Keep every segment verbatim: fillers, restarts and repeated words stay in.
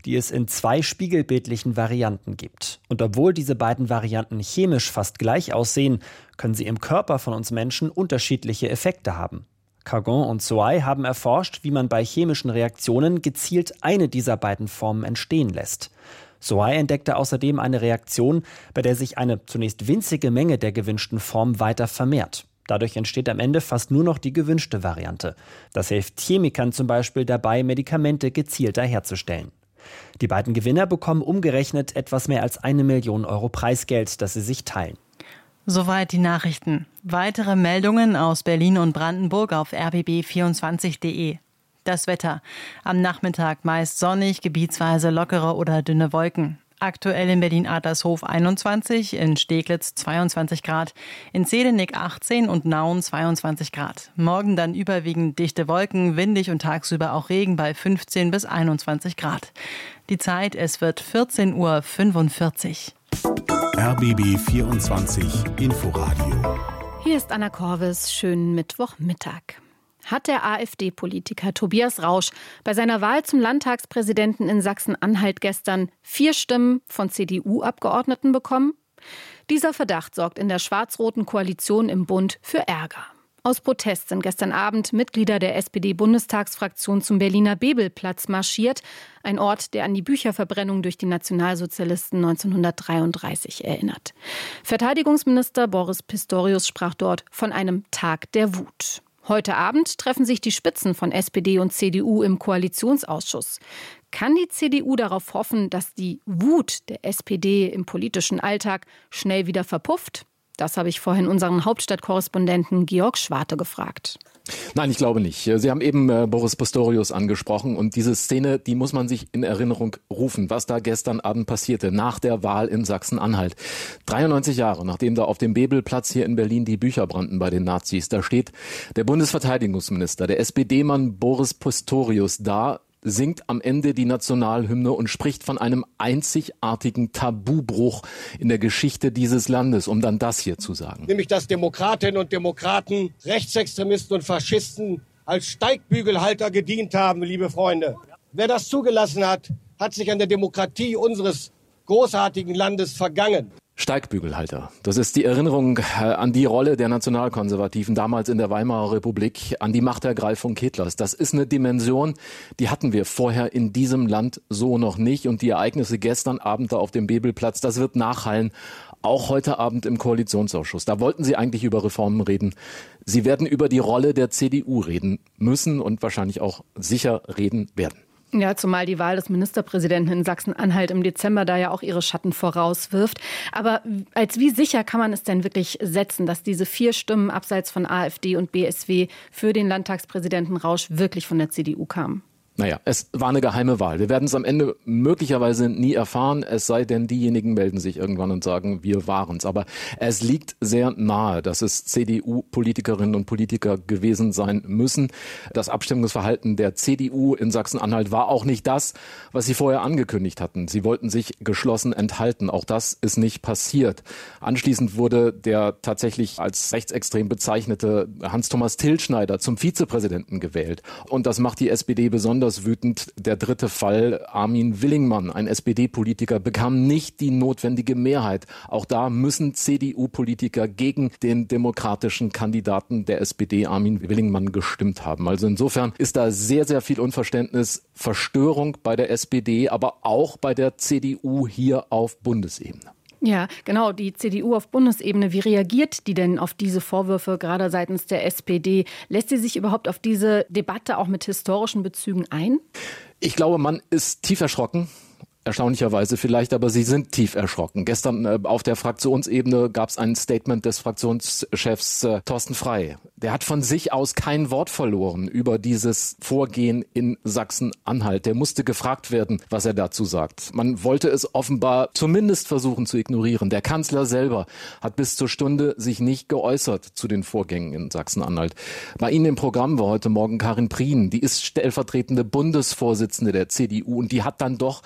die es in zwei spiegelbildlichen Varianten gibt. Und obwohl diese beiden Varianten chemisch fast gleich aussehen, können sie im Körper von uns Menschen unterschiedliche Effekte haben. Kagan und Tsui haben erforscht, wie man bei chemischen Reaktionen gezielt eine dieser beiden Formen entstehen lässt. Tsui entdeckte außerdem eine Reaktion, bei der sich eine zunächst winzige Menge der gewünschten Form weiter vermehrt. Dadurch entsteht am Ende fast nur noch die gewünschte Variante. Das hilft Chemikern zum Beispiel dabei, Medikamente gezielter herzustellen. Die beiden Gewinner bekommen umgerechnet etwas mehr als eine Million Euro Preisgeld, das sie sich teilen. Soweit die Nachrichten. Weitere Meldungen aus Berlin und Brandenburg auf r b b vierundzwanzig punkt de. Das Wetter. Am Nachmittag meist sonnig, gebietsweise lockere oder dünne Wolken. Aktuell in Berlin-Adlershof einundzwanzig, in Steglitz zweiundzwanzig Grad, in Zedenick achtzehn und Nauen zweiundzwanzig Grad. Morgen dann überwiegend dichte Wolken, windig und tagsüber auch Regen bei fünfzehn bis einundzwanzig Grad. Die Zeit, es wird vierzehn Uhr fünfundvierzig. R B B vierundzwanzig Inforadio. Hier ist Anna Korvis, schönen Mittwochmittag. Hat der AfD-Politiker Tobias Rausch bei seiner Wahl zum Landtagspräsidenten in Sachsen-Anhalt gestern vier Stimmen von C D U-Abgeordneten bekommen? Dieser Verdacht sorgt in der schwarz-roten Koalition im Bund für Ärger. Aus Protest sind gestern Abend Mitglieder der S P D-Bundestagsfraktion zum Berliner Bebelplatz marschiert, ein Ort, der an die Bücherverbrennung durch die Nationalsozialisten neunzehnhundertdreiunddreißig erinnert. Verteidigungsminister Boris Pistorius sprach dort von einem Tag der Wut. Heute Abend treffen sich die Spitzen von S P D und C D U im Koalitionsausschuss. Kann die C D U darauf hoffen, dass die Wut der S P D im politischen Alltag schnell wieder verpufft? Das habe ich vorhin unseren Hauptstadtkorrespondenten Georg Schwarte gefragt. Nein, ich glaube nicht. Sie haben eben äh, Boris Pistorius angesprochen und diese Szene, die muss man sich in Erinnerung rufen, was da gestern Abend passierte, nach der Wahl in Sachsen-Anhalt. dreiundneunzig Jahre, nachdem da auf dem Bebelplatz hier in Berlin die Bücher brannten bei den Nazis, da steht der Bundesverteidigungsminister, der S P D-Mann Boris Pistorius da, singt am Ende die Nationalhymne und spricht von einem einzigartigen Tabubruch in der Geschichte dieses Landes, um dann das hier zu sagen. Nämlich, dass Demokratinnen und Demokraten, Rechtsextremisten und Faschisten als Steigbügelhalter gedient haben, liebe Freunde. Wer das zugelassen hat, hat sich an der Demokratie unseres großartigen Landes vergangen. Steigbügelhalter. Das ist die Erinnerung an die Rolle der Nationalkonservativen damals in der Weimarer Republik, an die Machtergreifung Hitlers. Das ist eine Dimension, die hatten wir vorher in diesem Land so noch nicht. Und die Ereignisse gestern Abend da auf dem Bebelplatz, das wird nachhallen, auch heute Abend im Koalitionsausschuss. Da wollten Sie eigentlich über Reformen reden. Sie werden über die Rolle der C D U reden müssen und wahrscheinlich auch sicher reden werden. Ja, zumal die Wahl des Ministerpräsidenten in Sachsen-Anhalt im Dezember da ja auch ihre Schatten vorauswirft. Aber als wie sicher kann man es denn wirklich setzen, dass diese vier Stimmen abseits von AfD und B S W für den Landtagspräsidenten Rausch wirklich von der C D U kamen? Naja, es war eine geheime Wahl. Wir werden es am Ende möglicherweise nie erfahren, es sei denn, diejenigen melden sich irgendwann und sagen, wir waren's. Aber es liegt sehr nahe, dass es C D U-Politikerinnen und Politiker gewesen sein müssen. Das Abstimmungsverhalten der C D U in Sachsen-Anhalt war auch nicht das, was sie vorher angekündigt hatten. Sie wollten sich geschlossen enthalten. Auch das ist nicht passiert. Anschließend wurde der tatsächlich als rechtsextrem bezeichnete Hans-Thomas Tilschneider zum Vizepräsidenten gewählt. Und das macht die S P D besonders wütend. Der dritte Fall, Armin Willingmann, ein S P D-Politiker, bekam nicht die notwendige Mehrheit. Auch da müssen C D U-Politiker gegen den demokratischen Kandidaten der S P D, Armin Willingmann, gestimmt haben. Also insofern ist da sehr, sehr viel Unverständnis, Verstörung bei der S P D, aber auch bei der C D U hier auf Bundesebene. Ja, genau, die C D U auf Bundesebene. Wie reagiert die denn auf diese Vorwürfe, gerade seitens der S P D? Lässt sie sich überhaupt auf diese Debatte auch mit historischen Bezügen ein? Ich glaube, man ist tief erschrocken. Erstaunlicherweise vielleicht, aber sie sind tief erschrocken. Gestern äh, auf der Fraktionsebene gab es ein Statement des Fraktionschefs äh, Thorsten Frey. Der hat von sich aus kein Wort verloren über dieses Vorgehen in Sachsen-Anhalt. Der musste gefragt werden, was er dazu sagt. Man wollte es offenbar zumindest versuchen zu ignorieren. Der Kanzler selber hat bis zur Stunde sich nicht geäußert zu den Vorgängen in Sachsen-Anhalt. Bei Ihnen im Programm war heute Morgen Karin Prien. Die ist stellvertretende Bundesvorsitzende der C D U und die hat dann doch sehr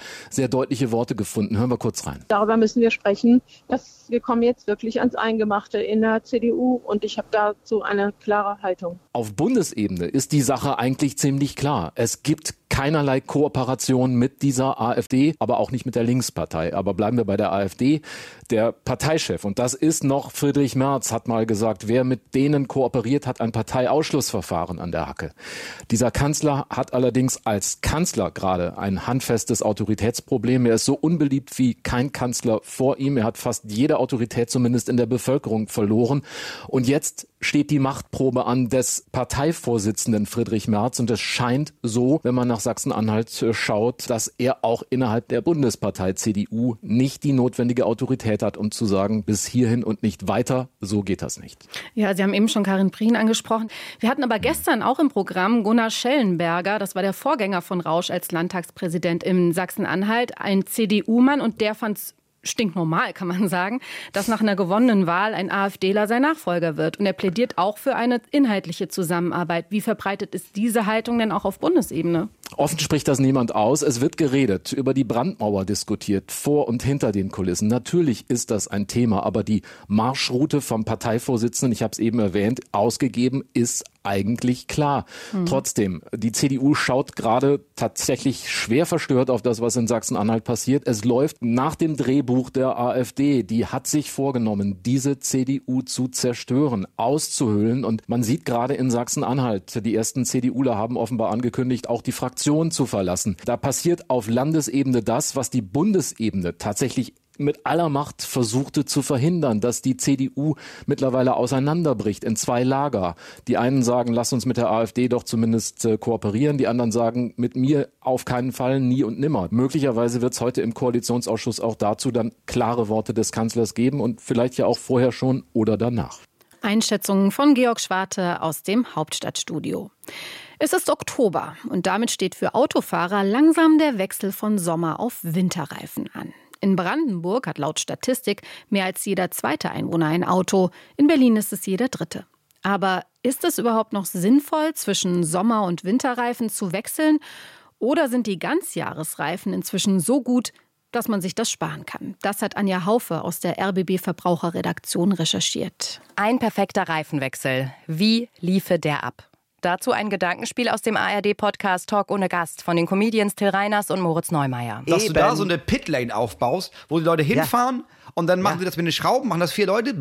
deutliche Worte gefunden. Hören wir kurz rein. Darüber müssen wir sprechen. Das, wir kommen jetzt wirklich ans Eingemachte in der C D U und ich habe dazu eine klare Haltung. Auf Bundesebene ist die Sache eigentlich ziemlich klar. Es gibt keinerlei Kooperation mit dieser AfD, aber auch nicht mit der Linkspartei. Aber bleiben wir bei der AfD. Der Parteichef, und das ist noch Friedrich Merz, hat mal gesagt, wer mit denen kooperiert, hat ein Parteiausschlussverfahren an der Hacke. Dieser Kanzler hat allerdings als Kanzler gerade ein handfestes Autoritätsproblem. Er ist so unbeliebt wie kein Kanzler vor ihm. Er hat fast jede Autorität zumindest in der Bevölkerung verloren. Und jetzt steht die Machtprobe an des Parteivorsitzenden Friedrich Merz. Und es scheint so, wenn man nach Sachsen-Anhalt schaut, dass er auch innerhalb der Bundespartei C D U nicht die notwendige Autorität hat, um zu sagen, bis hierhin und nicht weiter, so geht das nicht. Ja, Sie haben eben schon Karin Prien angesprochen. Wir hatten aber gestern auch im Programm Gunnar Schellenberger, das war der Vorgänger von Rausch als Landtagspräsident in Sachsen-Anhalt, ein C D U-Mann, und der fand es stinknormal, kann man sagen, dass nach einer gewonnenen Wahl ein AfDler sein Nachfolger wird. Und er plädiert auch für eine inhaltliche Zusammenarbeit. Wie verbreitet ist diese Haltung denn auch auf Bundesebene? Offen spricht das niemand aus. Es wird geredet, über die Brandmauer diskutiert, vor und hinter den Kulissen. Natürlich ist das ein Thema, aber die Marschroute vom Parteivorsitzenden, ich habe es eben erwähnt, ausgegeben ist eigentlich klar. Hm. Trotzdem, die C D U schaut gerade tatsächlich schwer verstört auf das, was in Sachsen-Anhalt passiert. Es läuft nach dem Drehbuch der AfD. Die hat sich vorgenommen, diese C D U zu zerstören, auszuhöhlen. Und man sieht gerade in Sachsen-Anhalt, die ersten CDUler haben offenbar angekündigt, auch die Fraktion zu verlassen. Da passiert auf Landesebene das, was die Bundesebene tatsächlich mit aller Macht versuchte zu verhindern, dass die C D U mittlerweile auseinanderbricht in zwei Lager. Die einen sagen, lass uns mit der AfD doch zumindest äh, kooperieren. Die anderen sagen, mit mir auf keinen Fall, nie und nimmer. Möglicherweise wird es heute im Koalitionsausschuss auch dazu dann klare Worte des Kanzlers geben und vielleicht ja auch vorher schon oder danach. Einschätzungen von Georg Schwarte aus dem Hauptstadtstudio. Es ist Oktober und damit steht für Autofahrer langsam der Wechsel von Sommer- auf Winterreifen an. In Brandenburg hat laut Statistik mehr als jeder zweite Einwohner ein Auto. In Berlin ist es jeder dritte. Aber ist es überhaupt noch sinnvoll, zwischen Sommer- und Winterreifen zu wechseln? Oder sind die Ganzjahresreifen inzwischen so gut, dass man sich das sparen kann? Das hat Anja Haufe aus der R B B-Verbraucherredaktion recherchiert. Ein perfekter Reifenwechsel. Wie liefe der ab? Dazu ein Gedankenspiel aus dem A R D-Podcast Talk ohne Gast von den Comedians Till Reiners und Moritz Neumeier. Dass Eben. du da so eine Pitlane aufbaust, wo die Leute hinfahren ja. und dann machen ja. sie das mit den Schrauben, machen das vier Leute,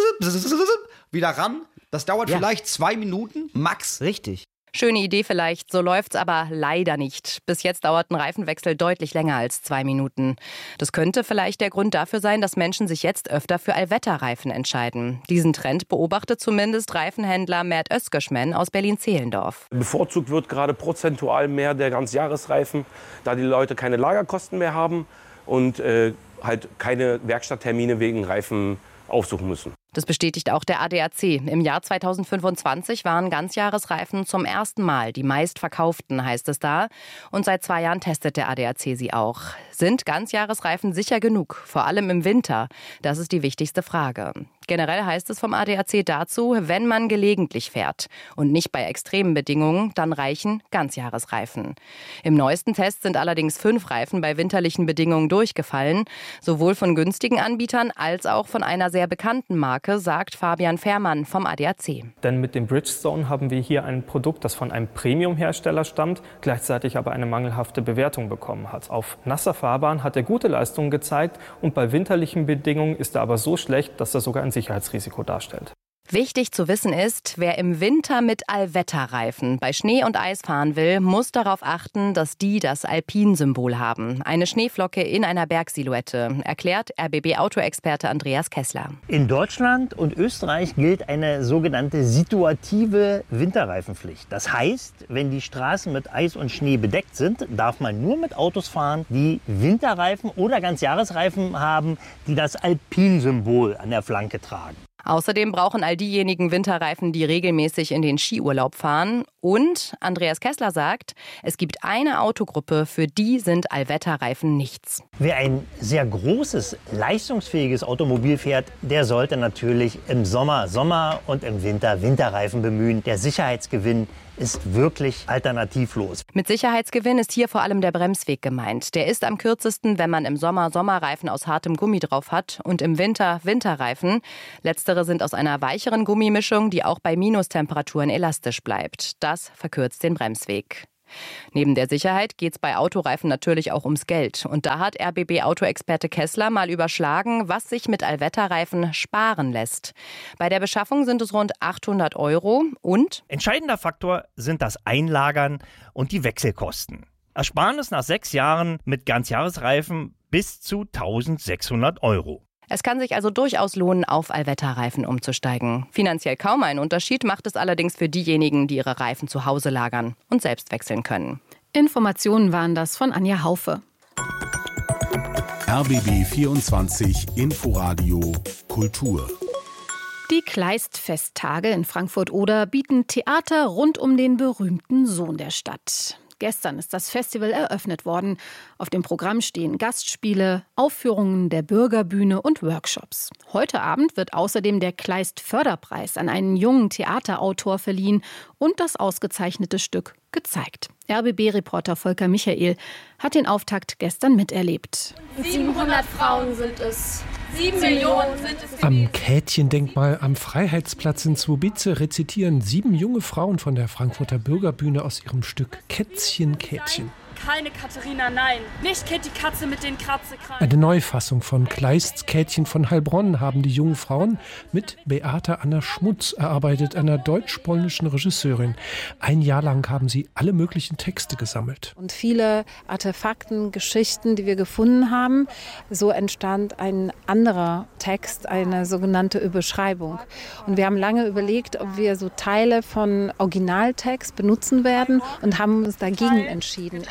wieder ran. Das dauert ja. vielleicht zwei Minuten, max. Richtig. Schöne Idee vielleicht, so läuft's aber leider nicht. Bis jetzt dauert ein Reifenwechsel deutlich länger als zwei Minuten. Das könnte vielleicht der Grund dafür sein, dass Menschen sich jetzt öfter für Allwetterreifen entscheiden. Diesen Trend beobachtet zumindest Reifenhändler Mert Özgeschmen aus Berlin-Zehlendorf. Bevorzugt wird gerade prozentual mehr der Ganzjahresreifen, da die Leute keine Lagerkosten mehr haben und äh, halt keine Werkstatttermine wegen Reifen aufsuchen müssen. Das bestätigt auch der A D A C. Im Jahr zweitausendfünfundzwanzig waren Ganzjahresreifen zum ersten Mal die meistverkauften, heißt es da. Und seit zwei Jahren testet der A D A C sie auch. Sind Ganzjahresreifen sicher genug, vor allem im Winter? Das ist die wichtigste Frage. Generell heißt es vom A D A C dazu, wenn man gelegentlich fährt und nicht bei extremen Bedingungen, dann reichen Ganzjahresreifen. Im neuesten Test sind allerdings fünf Reifen bei winterlichen Bedingungen durchgefallen, sowohl von günstigen Anbietern als auch von einer sehr bekannten Marke, sagt Fabian Fährmann vom A D A C. Denn mit dem Bridgestone haben wir hier ein Produkt, das von einem Premium-Hersteller stammt, gleichzeitig aber eine mangelhafte Bewertung bekommen hat. Auf nasser Fahrbahn hat er gute Leistungen gezeigt und bei winterlichen Bedingungen ist er aber so schlecht, dass er sogar ein Sicherheitsrisiko darstellt. Wichtig zu wissen ist, wer im Winter mit Allwetterreifen bei Schnee und Eis fahren will, muss darauf achten, dass die das Alpin-Symbol haben. Eine Schneeflocke in einer Bergsilhouette, erklärt R B B-Autoexperte Andreas Kessler. In Deutschland und Österreich gilt eine sogenannte situative Winterreifenpflicht. Das heißt, wenn die Straßen mit Eis und Schnee bedeckt sind, darf man nur mit Autos fahren, die Winterreifen oder Ganzjahresreifen haben, die das Alpin-Symbol an der Flanke tragen. Außerdem brauchen all diejenigen Winterreifen, die regelmäßig in den Skiurlaub fahren Und Andreas Kessler sagt, es gibt eine Autogruppe, für die sind Allwetterreifen nichts. Wer ein sehr großes, leistungsfähiges Automobil fährt, der sollte natürlich im Sommer Sommer- und im Winter Winterreifen bemühen. Der Sicherheitsgewinn ist wirklich alternativlos. Mit Sicherheitsgewinn ist hier vor allem der Bremsweg gemeint. Der ist am kürzesten, wenn man im Sommer Sommerreifen aus hartem Gummi drauf hat und im Winter Winterreifen. Letztere sind aus einer weicheren Gummimischung, die auch bei Minustemperaturen elastisch bleibt. Das verkürzt den Bremsweg. Neben der Sicherheit geht es bei Autoreifen natürlich auch ums Geld. Und da hat R B B-Autoexperte Kessler mal überschlagen, was sich mit Allwetterreifen sparen lässt. Bei der Beschaffung sind es rund achthundert Euro und entscheidender Faktor sind das Einlagern und die Wechselkosten. Ersparnis nach sechs Jahren mit Ganzjahresreifen bis zu eintausendsechshundert Euro. Es kann sich also durchaus lohnen, auf Allwetterreifen umzusteigen. Finanziell kaum einen Unterschied macht es allerdings für diejenigen, die ihre Reifen zu Hause lagern und selbst wechseln können. Informationen waren das von Anja Haufe. R B B vierundzwanzig Inforadio Kultur. Die Kleist-Festtage in Frankfurt-Oder bieten Theater rund um den berühmten Sohn der Stadt. Gestern ist das Festival eröffnet worden. Auf dem Programm stehen Gastspiele, Aufführungen der Bürgerbühne und Workshops. Heute Abend wird außerdem der Kleist-Förderpreis an einen jungen Theaterautor verliehen und das ausgezeichnete Stück gezeigt. R B B-Reporter Volker Michael hat den Auftakt gestern miterlebt. siebenhundert Frauen sind es. Sieben Millionen sind es. Am Käthchendenkmal am Freiheitsplatz in Zwobice rezitieren sieben junge Frauen von der Frankfurter Bürgerbühne aus ihrem Stück Kätzchen, Kätzchen. Keine Katharina, nein. Nicht Kitty Katze mit den Kratzekrallen. Eine Neufassung von Kleists Käthchen von Heilbronn haben die jungen Frauen mit Beate Anna Schmutz erarbeitet, einer deutsch-polnischen Regisseurin. Ein Jahr lang haben sie alle möglichen Texte gesammelt. Und viele Artefakten, Geschichten, die wir gefunden haben. So entstand ein anderer Text, eine sogenannte Überschreibung. Und wir haben lange überlegt, ob wir so Teile von Originaltext benutzen werden und haben uns dagegen entschieden.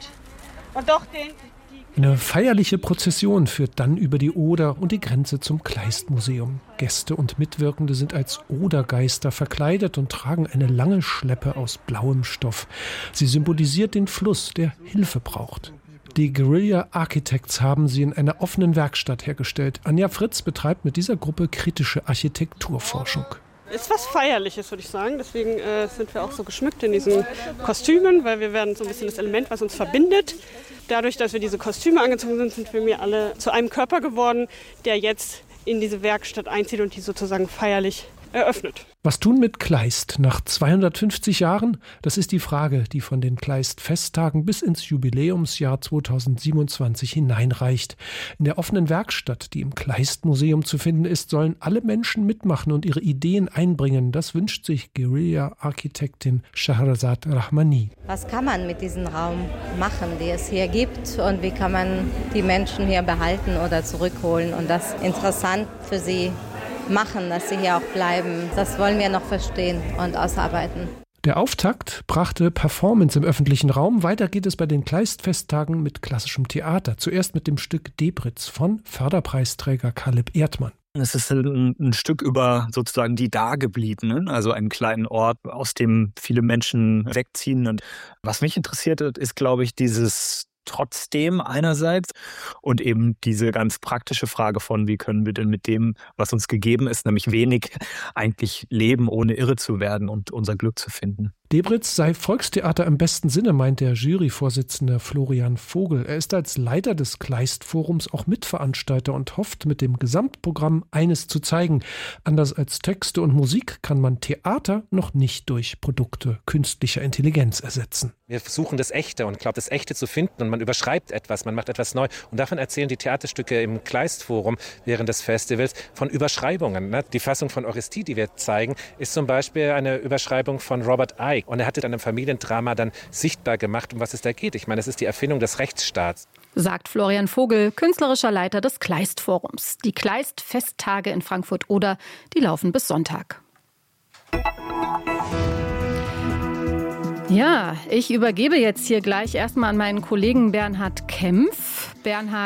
Und doch den, Eine feierliche Prozession führt dann über die Oder und die Grenze zum Kleist-Museum. Gäste und Mitwirkende sind als Odergeister verkleidet und tragen eine lange Schleppe aus blauem Stoff. Sie symbolisiert den Fluss, der Hilfe braucht. Die Guerilla Architects haben sie in einer offenen Werkstatt hergestellt. Anja Fritz betreibt mit dieser Gruppe kritische Architekturforschung. Ist was Feierliches, würde ich sagen. Deswegen äh, sind wir auch so geschmückt in diesen Kostümen, weil wir werden so ein bisschen das Element, was uns verbindet. Dadurch, dass wir diese Kostüme angezogen sind, sind wir mir alle zu einem Körper geworden, der jetzt in diese Werkstatt einzieht und die sozusagen feierlich eröffnet. Was tun mit Kleist nach zweihundertfünfzig Jahren? Das ist die Frage, die von den Kleist-Festtagen bis ins Jubiläumsjahr zweitausendsiebenundzwanzig hineinreicht. In der offenen Werkstatt, die im Kleist-Museum zu finden ist, sollen alle Menschen mitmachen und ihre Ideen einbringen. Das wünscht sich Guerilla-Architektin Shahrazad Rahmani. Was kann man mit diesem Raum machen, den es hier gibt, und wie kann man die Menschen hier behalten oder zurückholen und das interessant für sie machen, dass sie hier auch bleiben. Das wollen wir noch verstehen und ausarbeiten. Der Auftakt brachte Performance im öffentlichen Raum. Weiter geht es bei den Kleist-Festtagen mit klassischem Theater. Zuerst mit dem Stück Debritz von Förderpreisträger Kaleb Erdmann. Es ist ein, ein Stück über sozusagen die Dagebliebenen, also einen kleinen Ort, aus dem viele Menschen wegziehen. Und was mich interessiert hat, ist, glaube ich, dieses Trotzdem einerseits und eben diese ganz praktische Frage von, wie können wir denn mit dem, was uns gegeben ist, nämlich wenig, eigentlich leben, ohne irre zu werden und unser Glück zu finden. Debritz sei Volkstheater im besten Sinne, meint der Juryvorsitzende Florian Vogel. Er ist als Leiter des Kleist-Forums auch Mitveranstalter und hofft, mit dem Gesamtprogramm eines zu zeigen. Anders als Texte und Musik kann man Theater noch nicht durch Produkte künstlicher Intelligenz ersetzen. Wir versuchen das Echte und glaubt, das Echte zu finden, und man überschreibt etwas, man macht etwas neu. Und davon erzählen die Theaterstücke im Kleist-Forum während des Festivals von Überschreibungen. Die Fassung von Orestie, die wir zeigen, ist zum Beispiel eine Überschreibung von Robert Icke. Und er hatte dann im Familiendrama dann sichtbar gemacht, um was es da geht. Ich meine, es ist die Erfindung des Rechtsstaats. Sagt Florian Vogel, künstlerischer Leiter des Kleist-Forums. Die Kleist-Festtage in Frankfurt-Oder, die laufen bis Sonntag. Ja, ich übergebe jetzt hier gleich erstmal an meinen Kollegen Bernhard Kempf. Bernhard,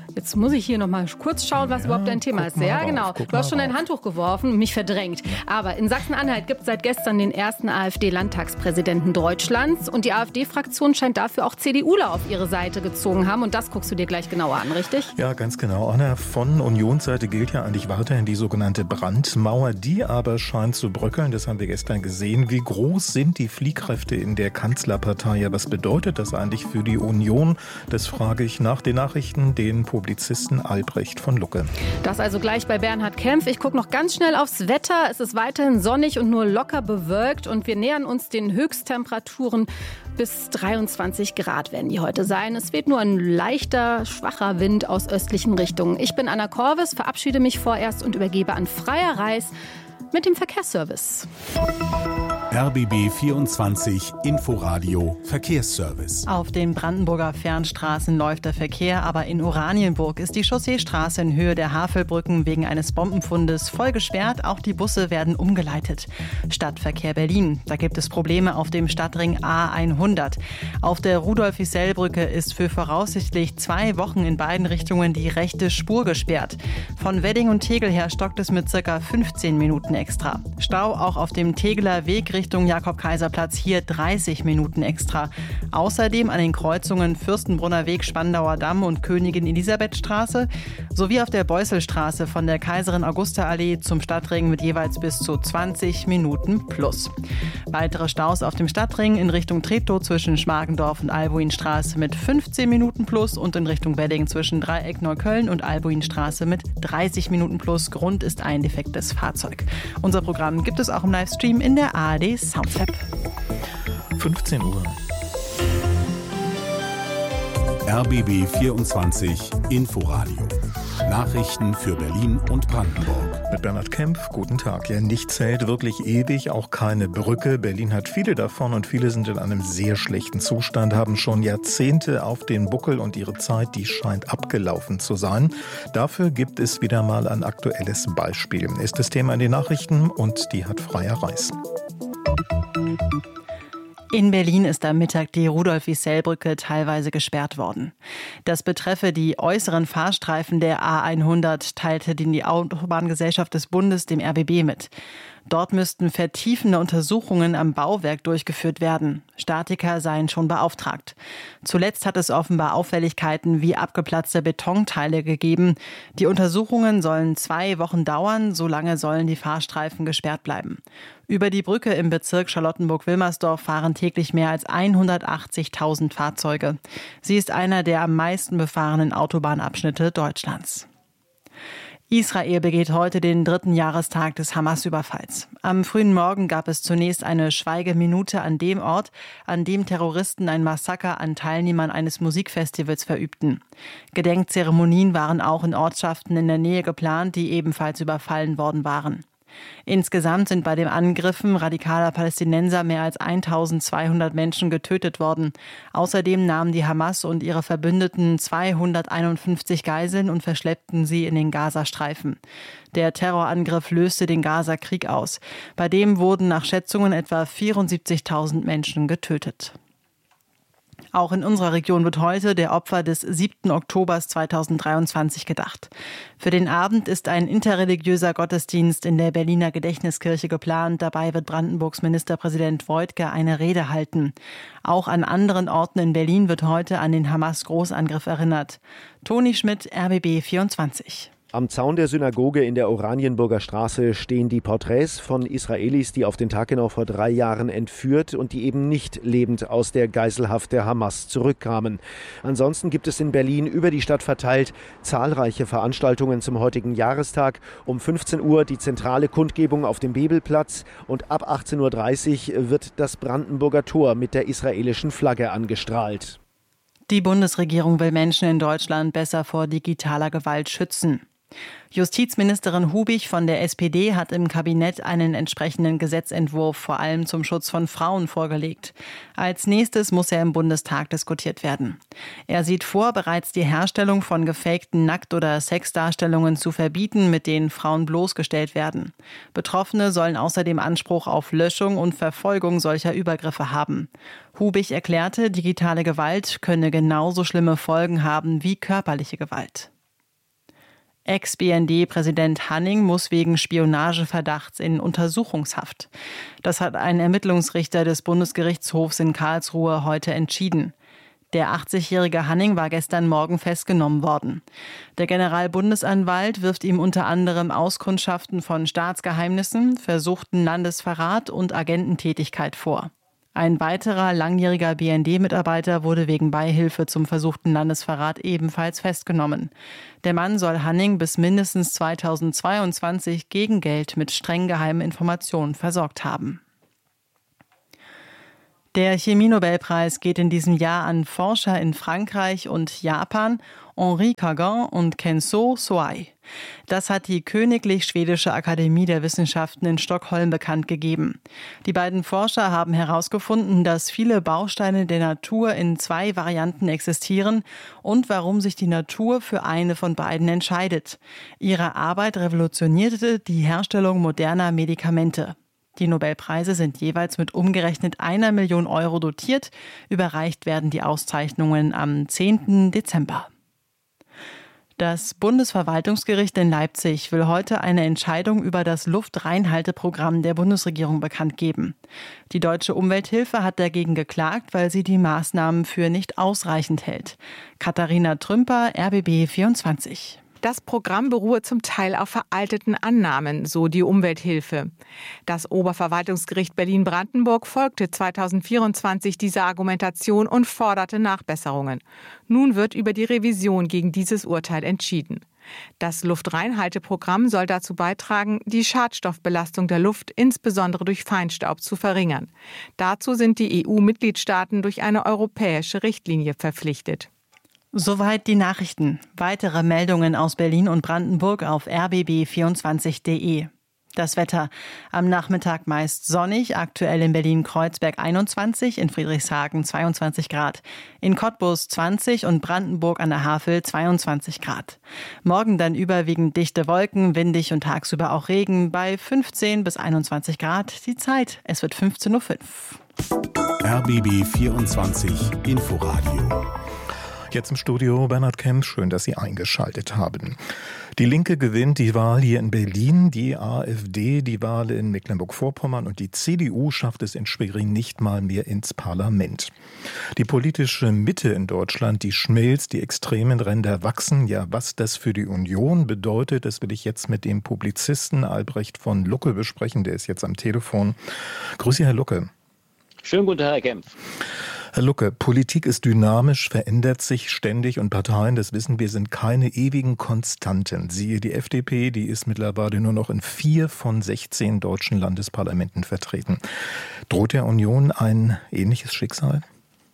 Jetzt muss ich hier noch mal kurz schauen, was ja, überhaupt dein Thema ist. Ja, genau. Du hast schon dein Handtuch geworfen und mich verdrängt. Aber in Sachsen-Anhalt gibt es seit gestern den ersten AfD-Landtagspräsidenten Deutschlands. Und die AfD-Fraktion scheint dafür auch CDUler auf ihre Seite gezogen haben. Und das guckst du dir gleich genauer an, richtig? Ja, ganz genau. Anna, von Unionsseite gilt ja eigentlich weiterhin die sogenannte Brandmauer. Die aber scheint zu bröckeln. Das haben wir gestern gesehen. Wie groß sind die Fliehkräfte in der Kanzlerpartei? Ja, was bedeutet das eigentlich für die Union? Das frage ich nach den Nachrichten den Publizisten Albrecht von Lucke. Das also gleich bei Bernhard Kempf. Ich gucke noch ganz schnell aufs Wetter. Es ist weiterhin sonnig und nur locker bewölkt. Und wir nähern uns den Höchsttemperaturen. Bis dreiundzwanzig Grad werden die heute sein. Es weht nur ein leichter, schwacher Wind aus östlichen Richtungen. Ich bin Anna Korvis, verabschiede mich vorerst und übergebe an Freier Reis mit dem Verkehrsservice. R B B vierundzwanzig Inforadio Verkehrsservice. Auf den Brandenburger Fernstraßen läuft der Verkehr, aber in Oranienburg ist die Chausseestraße in Höhe der Havelbrücken wegen eines Bombenfundes voll gesperrt. Auch die Busse werden umgeleitet. Stadtverkehr Berlin. Da gibt es Probleme auf dem Stadtring A hundert. Auf der Rudolf-Isell-Brücke ist für voraussichtlich zwei Wochen in beiden Richtungen die rechte Spur gesperrt. Von Wedding und Tegel her stockt es mit ca. fünfzehn Minuten extra. Stau auch auf dem Tegeler Weg Richtung Jakob-Kaiser-Platz, hier dreißig Minuten extra. Außerdem an den Kreuzungen Fürstenbrunner Weg, Spandauer Damm und Königin-Elisabeth-Straße sowie auf der Beusselstraße von der Kaiserin-Augusta-Allee zum Stadtring mit jeweils bis zu zwanzig Minuten plus. Weitere Staus auf dem Stadtring in Richtung Treptow zwischen Schmargendorf und Albuinstraße mit fünfzehn Minuten plus und in Richtung Wedding zwischen Dreieck Neukölln und Albuinstraße mit dreißig Minuten plus. Grund ist ein defektes Fahrzeug. Unser Programm gibt es auch im Livestream in der A R D Sounds App. fünfzehn Uhr. R B B vierundzwanzig Inforadio. Nachrichten für Berlin und Brandenburg. Mit Bernhard Kempf, guten Tag. Ja, nichts hält wirklich ewig, auch keine Brücke. Berlin hat viele davon und viele sind in einem sehr schlechten Zustand, haben schon Jahrzehnte auf den Buckel und ihre Zeit, die scheint abgelaufen zu sein. Dafür gibt es wieder mal ein aktuelles Beispiel. Ist das Thema in den Nachrichten und die hat Freier Reis. In Berlin ist am Mittag die Rudolf-Isell-Brücke teilweise gesperrt worden. Das betreffe die äußeren Fahrstreifen der A hundert, teilte die Autobahngesellschaft des Bundes dem R B B mit. Dort müssten vertiefende Untersuchungen am Bauwerk durchgeführt werden. Statiker seien schon beauftragt. Zuletzt hat es offenbar Auffälligkeiten wie abgeplatzte Betonteile gegeben. Die Untersuchungen sollen zwei Wochen dauern, solange sollen die Fahrstreifen gesperrt bleiben. Über die Brücke im Bezirk Charlottenburg-Wilmersdorf fahren täglich mehr als hundertachtzigtausend Fahrzeuge. Sie ist einer der am meisten befahrenen Autobahnabschnitte Deutschlands. Israel begeht heute den dritten Jahrestag des Hamas-Überfalls. Am frühen Morgen gab es zunächst eine Schweigeminute an dem Ort, an dem Terroristen ein Massaker an Teilnehmern eines Musikfestivals verübten. Gedenkzeremonien waren auch in Ortschaften in der Nähe geplant, die ebenfalls überfallen worden waren. Insgesamt sind bei den Angriffen radikaler Palästinenser mehr als eintausendzweihundert Menschen getötet worden. Außerdem nahmen die Hamas und ihre Verbündeten zweihunderteinundfünfzig Geiseln und verschleppten sie in den Gazastreifen. Der Terrorangriff löste den Gaza-Krieg aus. Bei dem wurden nach Schätzungen etwa vierundsiebzigtausend Menschen getötet. Auch in unserer Region wird heute der Opfer des siebten Oktobers zweitausenddreiundzwanzig gedacht. Für den Abend ist ein interreligiöser Gottesdienst in der Berliner Gedächtniskirche geplant. Dabei wird Brandenburgs Ministerpräsident Woidke eine Rede halten. Auch an anderen Orten in Berlin wird heute an den Hamas-Großangriff erinnert. Toni Schmidt, R B B vierundzwanzig. Am Zaun der Synagoge in der Oranienburger Straße stehen die Porträts von Israelis, die auf den Tag genau vor drei Jahren entführt und die eben nicht lebend aus der Geiselhaft der Hamas zurückkamen. Ansonsten gibt es in Berlin über die Stadt verteilt zahlreiche Veranstaltungen zum heutigen Jahrestag. Um fünfzehn Uhr die zentrale Kundgebung auf dem Bebelplatz und ab achtzehn Uhr dreißig wird das Brandenburger Tor mit der israelischen Flagge angestrahlt. Die Bundesregierung will Menschen in Deutschland besser vor digitaler Gewalt schützen. Justizministerin Hubich von der S P D hat im Kabinett einen entsprechenden Gesetzentwurf vor allem zum Schutz von Frauen vorgelegt. Als nächstes muss er im Bundestag diskutiert werden. Er sieht vor, bereits die Herstellung von gefakten Nackt- oder Sexdarstellungen zu verbieten, mit denen Frauen bloßgestellt werden. Betroffene sollen außerdem Anspruch auf Löschung und Verfolgung solcher Übergriffe haben. Hubich erklärte, digitale Gewalt könne genauso schlimme Folgen haben wie körperliche Gewalt. Ex-B N D-Präsident Hanning muss wegen Spionageverdachts in Untersuchungshaft. Das hat ein Ermittlungsrichter des Bundesgerichtshofs in Karlsruhe heute entschieden. Der achtzigjährige Hanning war gestern Morgen festgenommen worden. Der Generalbundesanwalt wirft ihm unter anderem Auskundschaften von Staatsgeheimnissen, versuchten Landesverrat und Agententätigkeit vor. Ein weiterer langjähriger B N D-Mitarbeiter wurde wegen Beihilfe zum versuchten Landesverrat ebenfalls festgenommen. Der Mann soll Hanning bis mindestens zweitausendzweiundzwanzig gegen Geld mit streng geheimen Informationen versorgt haben. Der Chemie-Nobelpreis geht in diesem Jahr an Forscher in Frankreich und Japan, Henri Cagin und Kenzo Soai. Das hat die Königlich Schwedische Akademie der Wissenschaften in Stockholm bekannt gegeben. Die beiden Forscher haben herausgefunden, dass viele Bausteine der Natur in zwei Varianten existieren und warum sich die Natur für eine von beiden entscheidet. Ihre Arbeit revolutionierte die Herstellung moderner Medikamente. Die Nobelpreise sind jeweils mit umgerechnet einer Million Euro dotiert. Überreicht werden die Auszeichnungen am zehnten Dezember. Das Bundesverwaltungsgericht in Leipzig will heute eine Entscheidung über das Luftreinhalteprogramm der Bundesregierung bekannt geben. Die Deutsche Umwelthilfe hat dagegen geklagt, weil sie die Maßnahmen für nicht ausreichend hält. Katharina Trümper, R B B vierundzwanzig. Das Programm beruhe zum Teil auf veralteten Annahmen, so die Umwelthilfe. Das Oberverwaltungsgericht Berlin-Brandenburg folgte zweitausendvierundzwanzig dieser Argumentation und forderte Nachbesserungen. Nun wird über die Revision gegen dieses Urteil entschieden. Das Luftreinhalteprogramm soll dazu beitragen, die Schadstoffbelastung der Luft insbesondere durch Feinstaub zu verringern. Dazu sind die E U-Mitgliedstaaten durch eine europäische Richtlinie verpflichtet. Soweit die Nachrichten. Weitere Meldungen aus Berlin und Brandenburg auf r b b vierundzwanzig punkt d e. Das Wetter. Am Nachmittag meist sonnig, aktuell in Berlin-Kreuzberg einundzwanzig, in Friedrichshagen zweiundzwanzig Grad, in Cottbus zwanzig und Brandenburg an der Havel zweiundzwanzig Grad. Morgen dann überwiegend dichte Wolken, windig und tagsüber auch Regen bei fünfzehn bis einundzwanzig Grad. Die Zeit, es wird fünfzehn Uhr fünf. R B B vierundzwanzig Inforadio. Jetzt im Studio Bernhard Kemp, schön, dass Sie eingeschaltet haben. Die Linke gewinnt die Wahl hier in Berlin, die AfD die Wahl in Mecklenburg-Vorpommern und die C D U schafft es in Schwerin nicht mal mehr ins Parlament. Die politische Mitte in Deutschland, die schmilzt, die extremen Ränder wachsen. Ja, was das für die Union bedeutet, das will ich jetzt mit dem Publizisten Albrecht von Lucke besprechen. Der ist jetzt am Telefon. Grüß Sie, Herr Lucke. Schönen guten Tag, Herr Kempf. Herr Lucke, Politik ist dynamisch, verändert sich ständig und Parteien, das wissen wir, sind keine ewigen Konstanten. Siehe die F D P, die ist mittlerweile nur noch in vier von sechzehn deutschen Landesparlamenten vertreten. Droht der Union ein ähnliches Schicksal?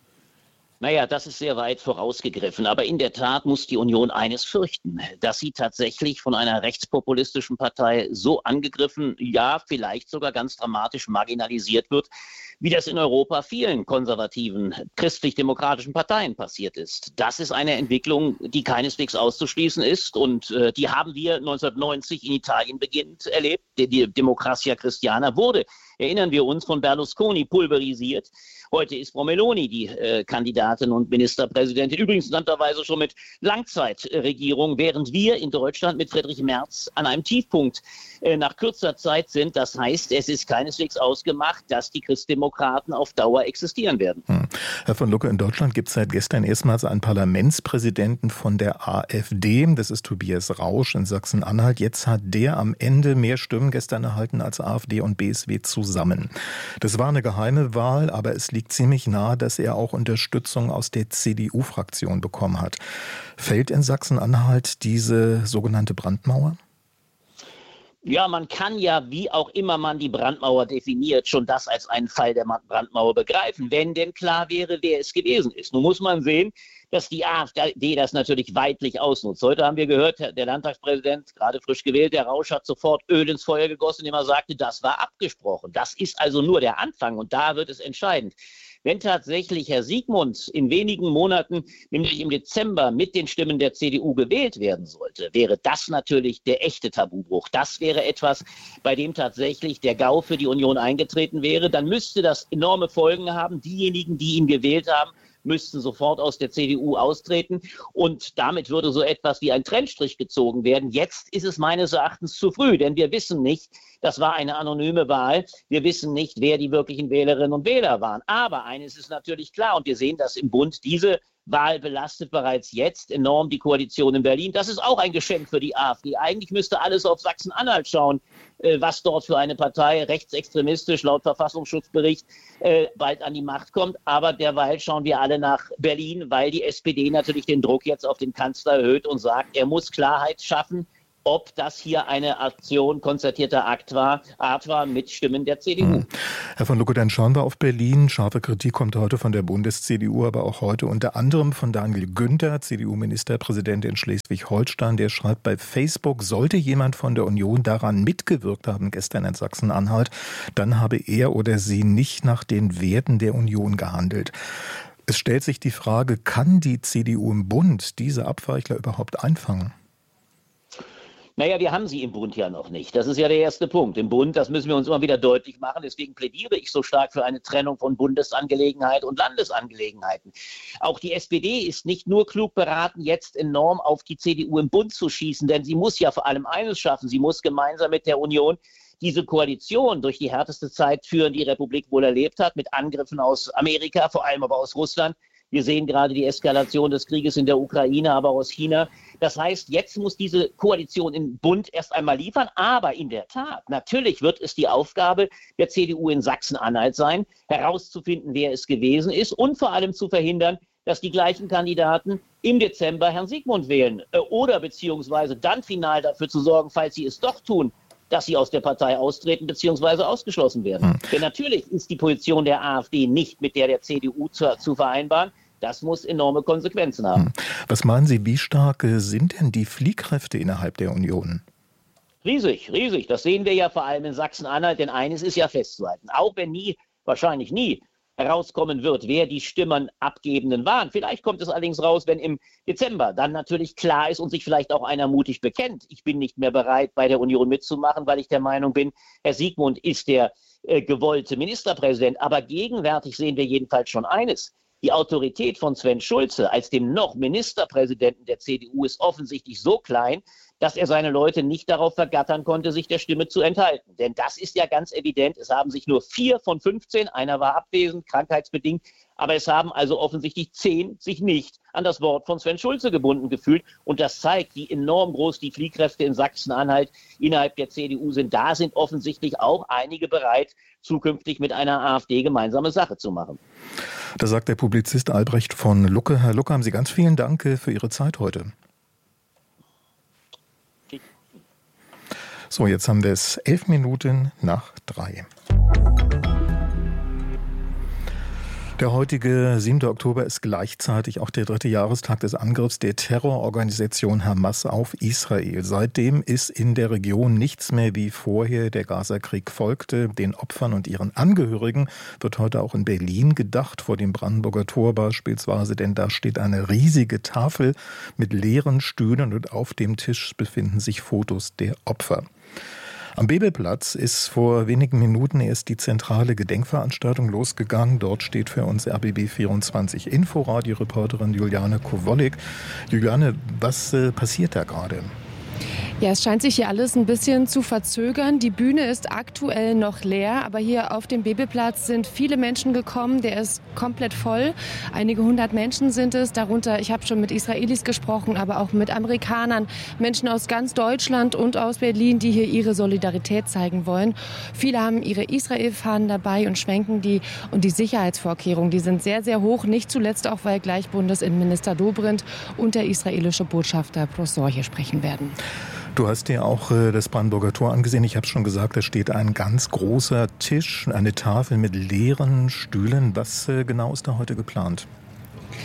Naja, das ist sehr weit vorausgegriffen. Aber in der Tat muss die Union eines fürchten, dass sie tatsächlich von einer rechtspopulistischen Partei so angegriffen, ja, vielleicht sogar ganz dramatisch marginalisiert wird, wie das in Europa vielen konservativen, christlich-demokratischen Parteien passiert ist. Das ist eine Entwicklung, die keineswegs auszuschließen ist. Und äh, die haben wir neunzehnhundertneunzig in Italien beginnend erlebt. Die, die Democrazia Cristiana wurde, erinnern wir uns, von Berlusconi pulverisiert. Heute ist Frau Meloni die äh, Kandidatin und Ministerpräsidentin, übrigens interessanterweise schon mit Langzeitregierung, während wir in Deutschland mit Friedrich Merz an einem Tiefpunkt äh, nach kürzer Zeit sind. Das heißt, es ist keineswegs ausgemacht, dass die Christdemokraten auf Dauer existieren werden. Hm. Herr von Lucke, in Deutschland gibt es seit gestern erstmals einen Parlamentspräsidenten von der AfD. Das ist Tobias Rausch in Sachsen-Anhalt. Jetzt hat der am Ende mehr Stimmen gestern erhalten als AfD und B S W zusammen. Das war eine geheime Wahl, aber es liegt ziemlich nahe, dass er auch Unterstützung aus der C D U-Fraktion bekommen hat. Fällt in Sachsen-Anhalt diese sogenannte Brandmauer? Ja, man kann ja, wie auch immer man die Brandmauer definiert, schon das als einen Fall der Brandmauer begreifen, wenn denn klar wäre, wer es gewesen ist. Nun muss man sehen, dass die AfD das natürlich weitlich ausnutzt. Heute haben wir gehört, der Landtagspräsident, gerade frisch gewählt, der Rausch, hat sofort Öl ins Feuer gegossen, indem er sagte, das war abgesprochen. Das ist also nur der Anfang und da wird es entscheidend. Wenn tatsächlich Herr Siegmund in wenigen Monaten, nämlich im Dezember, mit den Stimmen der C D U gewählt werden sollte, wäre das natürlich der echte Tabubruch. Das wäre etwas, bei dem tatsächlich der GAU für die Union eingetreten wäre. Dann müsste das enorme Folgen haben. Diejenigen, die ihn gewählt haben, müssten sofort aus der C D U austreten und damit würde so etwas wie ein Trennstrich gezogen werden. Jetzt ist es meines Erachtens zu früh, denn wir wissen nicht, das war eine anonyme Wahl, wir wissen nicht, wer die wirklichen Wählerinnen und Wähler waren. Aber eines ist natürlich klar und wir sehen das im Bund, diese Wahl belastet bereits jetzt enorm die Koalition in Berlin. Das ist auch ein Geschenk für die AfD. Eigentlich müsste alles auf Sachsen-Anhalt schauen, was dort für eine Partei rechtsextremistisch laut Verfassungsschutzbericht bald an die Macht kommt. Aber derweil schauen wir alle nach Berlin, weil die S P D natürlich den Druck jetzt auf den Kanzler erhöht und sagt, er muss Klarheit schaffen, ob das hier eine Aktion konzertierter Akt war, Art war mit Stimmen der C D U. Hm. Herr von Lucke, dann schauen wir auf Berlin. Scharfe Kritik kommt heute von der Bundes-C D U, aber auch heute unter anderem von Daniel Günther, C D U-Ministerpräsident in Schleswig-Holstein. Der schreibt bei Facebook, sollte jemand von der Union daran mitgewirkt haben, gestern in Sachsen-Anhalt, dann habe er oder sie nicht nach den Werten der Union gehandelt. Es stellt sich die Frage, kann die C D U im Bund diese Abweichler überhaupt einfangen? Naja, wir haben sie im Bund ja noch nicht. Das ist ja der erste Punkt. Im Bund, das müssen wir uns immer wieder deutlich machen. Deswegen plädiere ich so stark für eine Trennung von Bundesangelegenheit und Landesangelegenheiten. Auch die S P D ist nicht nur klug beraten, jetzt enorm auf die C D U im Bund zu schießen, denn sie muss ja vor allem eines schaffen. Sie muss gemeinsam mit der Union diese Koalition durch die härteste Zeit führen, die Republik wohl erlebt hat, mit Angriffen aus Amerika, vor allem aber aus Russland. Wir sehen gerade die Eskalation des Krieges in der Ukraine, aber aus China. Das heißt, jetzt muss diese Koalition im Bund erst einmal liefern. Aber in der Tat, natürlich wird es die Aufgabe der C D U in Sachsen-Anhalt sein, herauszufinden, wer es gewesen ist und vor allem zu verhindern, dass die gleichen Kandidaten im Dezember Herrn Siegmund wählen oder beziehungsweise dann final dafür zu sorgen, falls sie es doch tun, dass sie aus der Partei austreten bzw. ausgeschlossen werden. Hm. Denn natürlich ist die Position der AfD nicht mit der der C D U zu, zu vereinbaren. Das muss enorme Konsequenzen haben. Hm. Was meinen Sie, wie stark sind denn die Fliehkräfte innerhalb der Union? Riesig, riesig. Das sehen wir ja vor allem in Sachsen-Anhalt, denn eines ist ja festzuhalten. Auch wenn nie, wahrscheinlich nie, herauskommen wird, wer die Stimmen abgebenden waren. Vielleicht kommt es allerdings raus, wenn im Dezember dann natürlich klar ist und sich vielleicht auch einer mutig bekennt. Ich bin nicht mehr bereit, bei der Union mitzumachen, weil ich der Meinung bin, Herr Siegmund ist der äh, gewollte Ministerpräsident. Aber gegenwärtig sehen wir jedenfalls schon eines. Die Autorität von Sven Schulze als dem noch Ministerpräsidenten der C D U ist offensichtlich so klein, dass er seine Leute nicht darauf vergattern konnte, sich der Stimme zu enthalten. Denn das ist ja ganz evident. Es haben sich nur vier von fünfzehn, einer war abwesend, krankheitsbedingt, aber es haben also offensichtlich zehn sich nicht an das Wort von Sven Schulze gebunden gefühlt. Und das zeigt, wie enorm groß die Fliehkräfte in Sachsen-Anhalt innerhalb der C D U sind. Da sind offensichtlich auch einige bereit, zukünftig mit einer AfD gemeinsame Sache zu machen. Da sagt der Publizist Albrecht von Lucke. Herr Lucke, haben Sie ganz vielen Dank für Ihre Zeit heute. So, jetzt haben wir es elf Minuten nach drei. Der heutige siebte Oktober ist gleichzeitig auch der dritte Jahrestag des Angriffs der Terrororganisation Hamas auf Israel. Seitdem ist in der Region nichts mehr wie vorher. Der Gazakrieg folgte. Den Opfern und ihren Angehörigen wird heute auch in Berlin gedacht, vor dem Brandenburger Tor beispielsweise, denn da steht eine riesige Tafel mit leeren Stühlen und auf dem Tisch befinden sich Fotos der Opfer. Am Bebelplatz ist vor wenigen Minuten erst die zentrale Gedenkveranstaltung losgegangen. Dort steht für uns R B B vierundzwanzig Inforadio-Reporterin Juliane Kowollik. Juliane, was äh, passiert da gerade? Ja, es scheint sich hier alles ein bisschen zu verzögern. Die Bühne ist aktuell noch leer, aber hier auf dem Bebelplatz sind viele Menschen gekommen. Der ist komplett voll. Einige hundert Menschen sind es, darunter, ich habe schon mit Israelis gesprochen, aber auch mit Amerikanern, Menschen aus ganz Deutschland und aus Berlin, die hier ihre Solidarität zeigen wollen. Viele haben ihre Israel-Fahnen dabei und schwenken die. Und die Sicherheitsvorkehrungen, die sind sehr, sehr hoch. Nicht zuletzt auch, weil gleich Bundesinnenminister Dobrindt und der israelische Botschafter Prosor hier sprechen werden. Du hast dir auch äh, das Brandenburger Tor angesehen. Ich habe schon gesagt, da steht ein ganz großer Tisch, eine Tafel mit leeren Stühlen. Was äh, genau ist da heute geplant?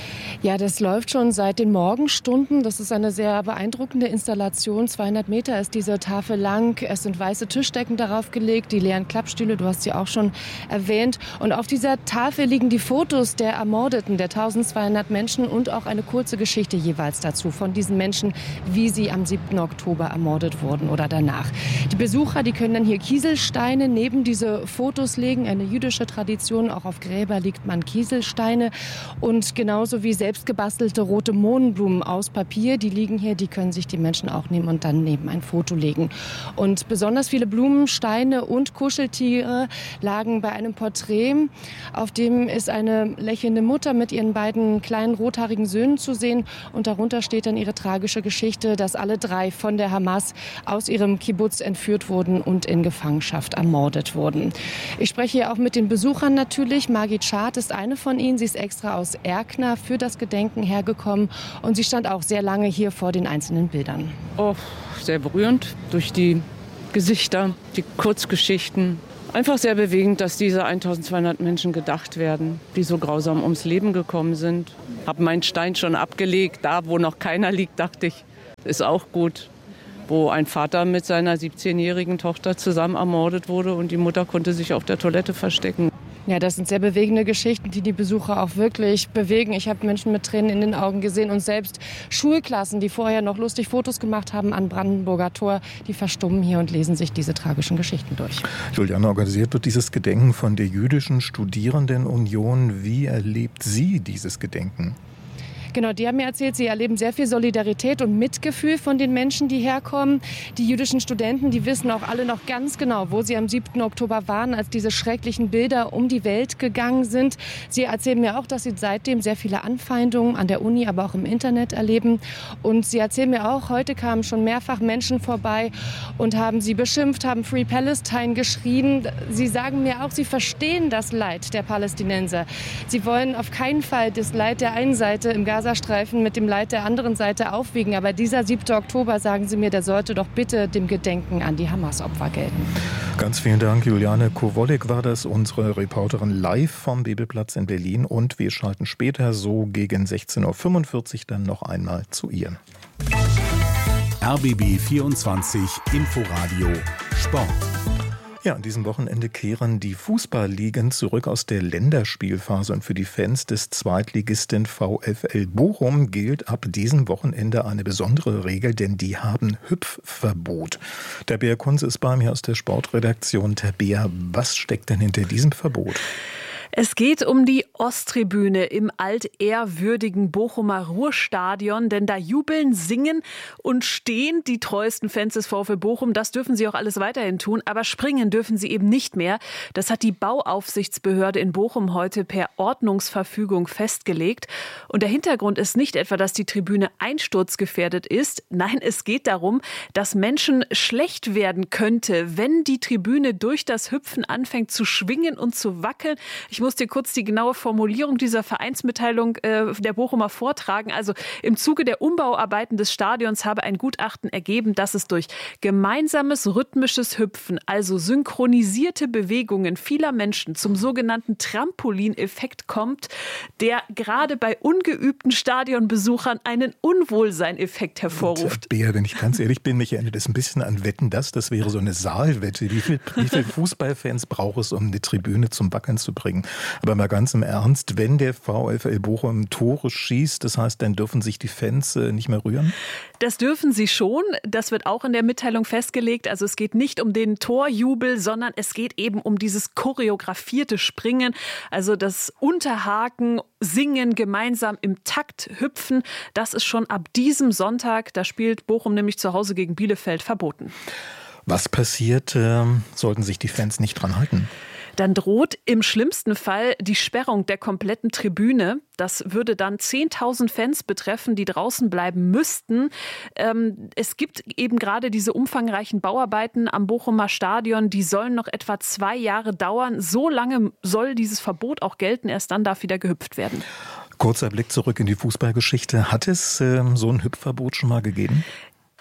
Ja, das läuft schon seit den Morgenstunden. Das ist eine sehr beeindruckende Installation. zweihundert Meter ist diese Tafel lang. Es sind weiße Tischdecken darauf gelegt, die leeren Klappstühle, du hast sie auch schon erwähnt. Und auf dieser Tafel liegen die Fotos der Ermordeten, der eintausendzweihundert Menschen und auch eine kurze Geschichte jeweils dazu von diesen Menschen, wie sie am siebten Oktober ermordet wurden oder danach. Die Besucher, die können dann hier Kieselsteine neben diese Fotos legen. Eine jüdische Tradition, auch auf Gräber legt man Kieselsteine. Und genauso wie selbst gebastelte rote Mohnblumen aus Papier, die liegen hier, die können sich die Menschen auch nehmen und dann neben ein Foto legen. Und besonders viele Blumen, Steine und Kuscheltiere lagen bei einem Porträt. Auf dem ist eine lächelnde Mutter mit ihren beiden kleinen rothaarigen Söhnen zu sehen. Und darunter steht dann ihre tragische Geschichte, dass alle drei von der Hamas aus ihrem Kibbutz entführt wurden und in Gefangenschaft ermordet wurden. Ich spreche hier auch mit den Besuchern natürlich. Margit Schad ist eine von ihnen. Sie ist extra aus Erkner für das Gedenken hergekommen und sie stand auch sehr lange hier vor den einzelnen Bildern. Oh, sehr berührend durch die Gesichter, die Kurzgeschichten. Einfach sehr bewegend, dass diese eintausendzweihundert Menschen gedacht werden, die so grausam ums Leben gekommen sind. Hab meinen Stein schon abgelegt, da wo noch keiner liegt, dachte ich, ist auch gut. Wo ein Vater mit seiner siebzehnjährigen Tochter zusammen ermordet wurde und die Mutter konnte sich auf der Toilette verstecken. Ja, das sind sehr bewegende Geschichten, die die Besucher auch wirklich bewegen. Ich habe Menschen mit Tränen in den Augen gesehen und selbst Schulklassen, die vorher noch lustig Fotos gemacht haben an Brandenburger Tor, die verstummen hier und lesen sich diese tragischen Geschichten durch. Juliane, organisiert wird dieses Gedenken von der Jüdischen Studierendenunion. Wie erlebt sie dieses Gedenken? Genau, die haben mir erzählt, sie erleben sehr viel Solidarität und Mitgefühl von den Menschen, die herkommen. Die jüdischen Studenten, die wissen auch alle noch ganz genau, wo sie am siebten Oktober waren, als diese schrecklichen Bilder um die Welt gegangen sind. Sie erzählen mir auch, dass sie seitdem sehr viele Anfeindungen an der Uni, aber auch im Internet erleben. Und sie erzählen mir auch, heute kamen schon mehrfach Menschen vorbei und haben sie beschimpft, haben Free Palestine geschrien. Sie sagen mir auch, sie verstehen das Leid der Palästinenser. Sie wollen auf keinen Fall das Leid der einen Seite im Gaza Gazastreifen mit dem Leid der anderen Seite aufwiegen. Aber dieser siebte Oktober, sagen Sie mir, der sollte doch bitte dem Gedenken an die Hamas-Opfer gelten. Ganz vielen Dank, Juliane Kowolek war das, unsere Reporterin live vom Bebelplatz in Berlin. Und wir schalten später so gegen sechzehn Uhr fünfundvierzig dann noch einmal zu ihr. R B B vierundzwanzig Inforadio Sport. Ja, an diesem Wochenende kehren die Fußballligen zurück aus der Länderspielphase und für die Fans des Zweitligisten VfL Bochum gilt ab diesem Wochenende eine besondere Regel, denn die haben Hüpfverbot. Tabea Kunze ist bei mir aus der Sportredaktion. Tabea, was steckt denn hinter diesem Verbot? Es geht um die Osttribüne im altehrwürdigen Bochumer Ruhrstadion, denn da jubeln, singen und stehen die treuesten Fans des VfL Bochum. Das dürfen sie auch alles weiterhin tun, aber springen dürfen sie eben nicht mehr. Das hat die Bauaufsichtsbehörde in Bochum heute per Ordnungsverfügung festgelegt. Und der Hintergrund ist nicht etwa, dass die Tribüne einsturzgefährdet ist. Nein, es geht darum, dass Menschen schlecht werden könnte, wenn die Tribüne durch das Hüpfen anfängt zu schwingen und zu wackeln. Ich Ich muss dir kurz die genaue Formulierung dieser Vereinsmitteilung äh, der Bochumer vortragen. Also im Zuge der Umbauarbeiten des Stadions habe ein Gutachten ergeben, dass es durch gemeinsames rhythmisches Hüpfen, also synchronisierte Bewegungen vieler Menschen zum sogenannten Trampolineffekt kommt, der gerade bei ungeübten Stadionbesuchern einen Unwohlseineffekt hervorruft. Bea, wenn ich ganz ehrlich bin, mich erinnert es ein bisschen an Wetten, das. Das wäre so eine Saalwette. Wie viel, wie viel Fußballfans braucht es, um eine Tribüne zum Wackeln zu bringen? Aber mal ganz im Ernst, wenn der VfL Bochum Tore schießt, das heißt, dann dürfen sich die Fans nicht mehr rühren? Das dürfen sie schon. Das wird auch in der Mitteilung festgelegt. Also es geht nicht um den Torjubel, sondern es geht eben um dieses choreografierte Springen. Also das Unterhaken, Singen, gemeinsam im Takt hüpfen. Das ist schon ab diesem Sonntag, da spielt Bochum nämlich zu Hause gegen Bielefeld, verboten. Was passiert, äh, sollten sich die Fans nicht dran halten? Dann droht im schlimmsten Fall die Sperrung der kompletten Tribüne. Das würde dann zehntausend Fans betreffen, die draußen bleiben müssten. Ähm, es gibt eben gerade diese umfangreichen Bauarbeiten am Bochumer Stadion. Die sollen noch etwa zwei Jahre dauern. So lange soll dieses Verbot auch gelten. Erst dann darf wieder gehüpft werden. Kurzer Blick zurück in die Fußballgeschichte. Hat es äh, so ein Hüpfverbot schon mal gegeben?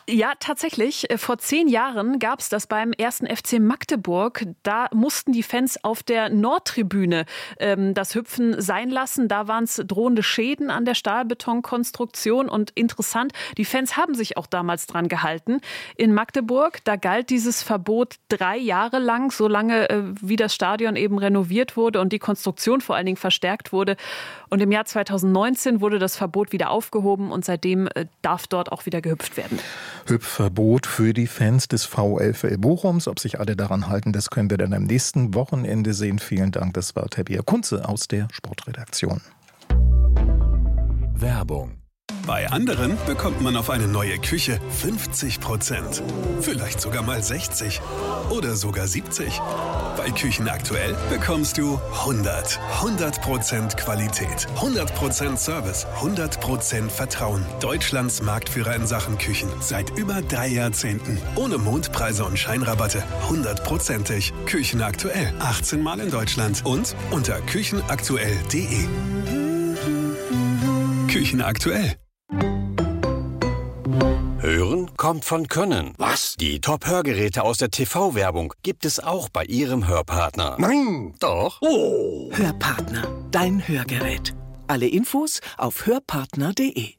Ja, tatsächlich. Vor zehn Jahren gab es das beim ersten F C Magdeburg. Da mussten die Fans auf der Nordtribüne ähm, das Hüpfen sein lassen. Da waren es drohende Schäden an der Stahlbetonkonstruktion. Und interessant, die Fans haben sich auch damals dran gehalten. In Magdeburg, da galt dieses Verbot drei Jahre lang, so lange äh, wie das Stadion eben renoviert wurde und die Konstruktion vor allen Dingen verstärkt wurde. Und im Jahr zweitausendneunzehn wurde das Verbot wieder aufgehoben und seitdem äh, darf dort auch wieder gehüpft werden. Hüpfverbot für die Fans des VfL Bochums. Ob sich alle daran halten, das können wir dann am nächsten Wochenende sehen. Vielen Dank, das war Tabea Kunze aus der Sportredaktion. Werbung. Bei anderen bekommt man auf eine neue Küche fünfzig Prozent. Vielleicht sogar mal sechzig oder sogar siebzig. Bei Küchen aktuell bekommst du hundert. hundert Prozent Qualität, hundert Prozent Service, hundert Prozent Vertrauen. Deutschlands Marktführer in Sachen Küchen. Seit über drei Jahrzehnten. Ohne Mondpreise und Scheinrabatte. hundertprozentig. Küchen aktuell. achtzehn Mal in Deutschland. Und unter küchenaktuell punkt de. Küchen aktuell. Hören kommt von Können. Was? Die Top-Hörgeräte aus der T V-Werbung gibt es auch bei Ihrem Hörpartner. Nein, doch. Oh, Hörpartner, dein Hörgerät. Alle Infos auf hörpartner punkt de.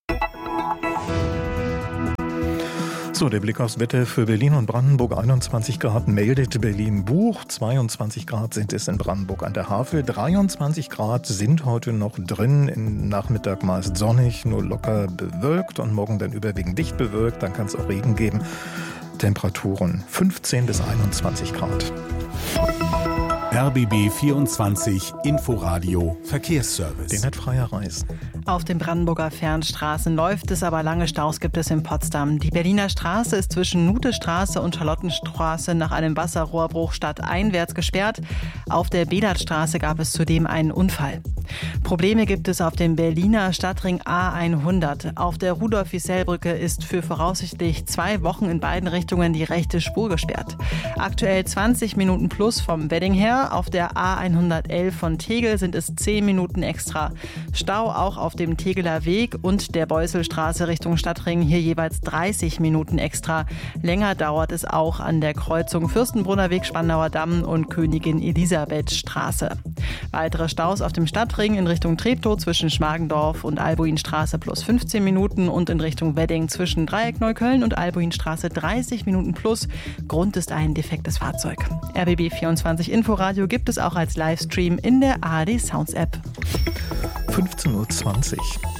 So, der Blick aufs Wetter für Berlin und Brandenburg. einundzwanzig Grad meldet Berlin Buch, zweiundzwanzig Grad sind es in Brandenburg an der Havel, dreiundzwanzig Grad sind heute noch drin, im Nachmittag meist sonnig, nur locker bewölkt und morgen dann überwiegend dicht bewölkt, dann kann es auch Regen geben. Temperaturen fünfzehn bis einundzwanzig Grad. R B B vierundzwanzig Inforadio Verkehrsservice. Den hat Freier Reis. Auf den Brandenburger Fernstraßen läuft es, aber lange Staus gibt es in Potsdam. Die Berliner Straße ist zwischen Nutestraße und Charlottenstraße nach einem Wasserrohrbruch stadteinwärts gesperrt. Auf der Bedatstraße gab es zudem einen Unfall. Probleme gibt es auf dem Berliner Stadtring A hundert. Auf der Rudolf-Wiesel-Brücke ist für voraussichtlich zwei Wochen in beiden Richtungen die rechte Spur gesperrt. Aktuell zwanzig Minuten plus vom Wedding her. Auf der A hundertelf von Tegel sind es zehn Minuten extra. Stau auch auf dem Tegeler Weg und der Beusselstraße Richtung Stadtring, hier jeweils dreißig Minuten extra. Länger dauert es auch an der Kreuzung Fürstenbrunner Weg, Spandauer Damm und Königin Elisabeth Straße. Weitere Staus auf dem Stadtring in Richtung Treptow zwischen Schmargendorf und Albuinstraße plus fünfzehn Minuten und in Richtung Wedding zwischen Dreieck Neukölln und Albuinstraße dreißig Minuten plus. Grund ist ein defektes Fahrzeug. R B B vierundzwanzig Inforadio gibt es auch als Livestream in der A R D Sounds App. fünfzehn Uhr zwanzig.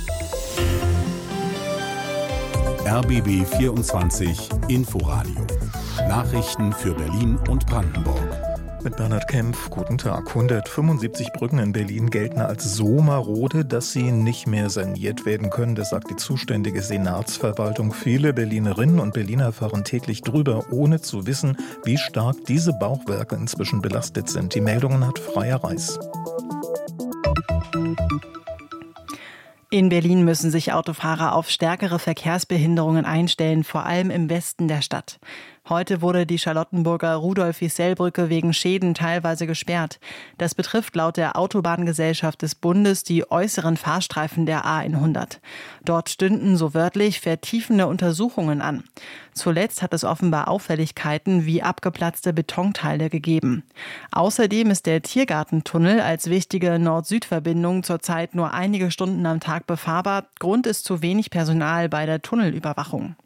R B B vierundzwanzig Inforadio. Nachrichten für Berlin und Brandenburg. Mit Bernhard Kempf, guten Tag. hundertfünfundsiebzig Brücken in Berlin gelten als so marode, dass sie nicht mehr saniert werden können. Das sagt die zuständige Senatsverwaltung. Viele Berlinerinnen und Berliner fahren täglich drüber, ohne zu wissen, wie stark diese Bauwerke inzwischen belastet sind. Die Meldungen hat Freier Reis. In Berlin müssen sich Autofahrer auf stärkere Verkehrsbehinderungen einstellen, vor allem im Westen der Stadt. Heute wurde die Charlottenburger Rudolf-Wiesel-Brücke wegen Schäden teilweise gesperrt. Das betrifft laut der Autobahngesellschaft des Bundes die äußeren Fahrstreifen der A hundert. Dort stünden, so wörtlich, vertiefende Untersuchungen an. Zuletzt hat es offenbar Auffälligkeiten wie abgeplatzte Betonteile gegeben. Außerdem ist der Tiergartentunnel als wichtige Nord-Süd-Verbindung zurzeit nur einige Stunden am Tag befahrbar. Grund ist zu wenig Personal bei der Tunnelüberwachung.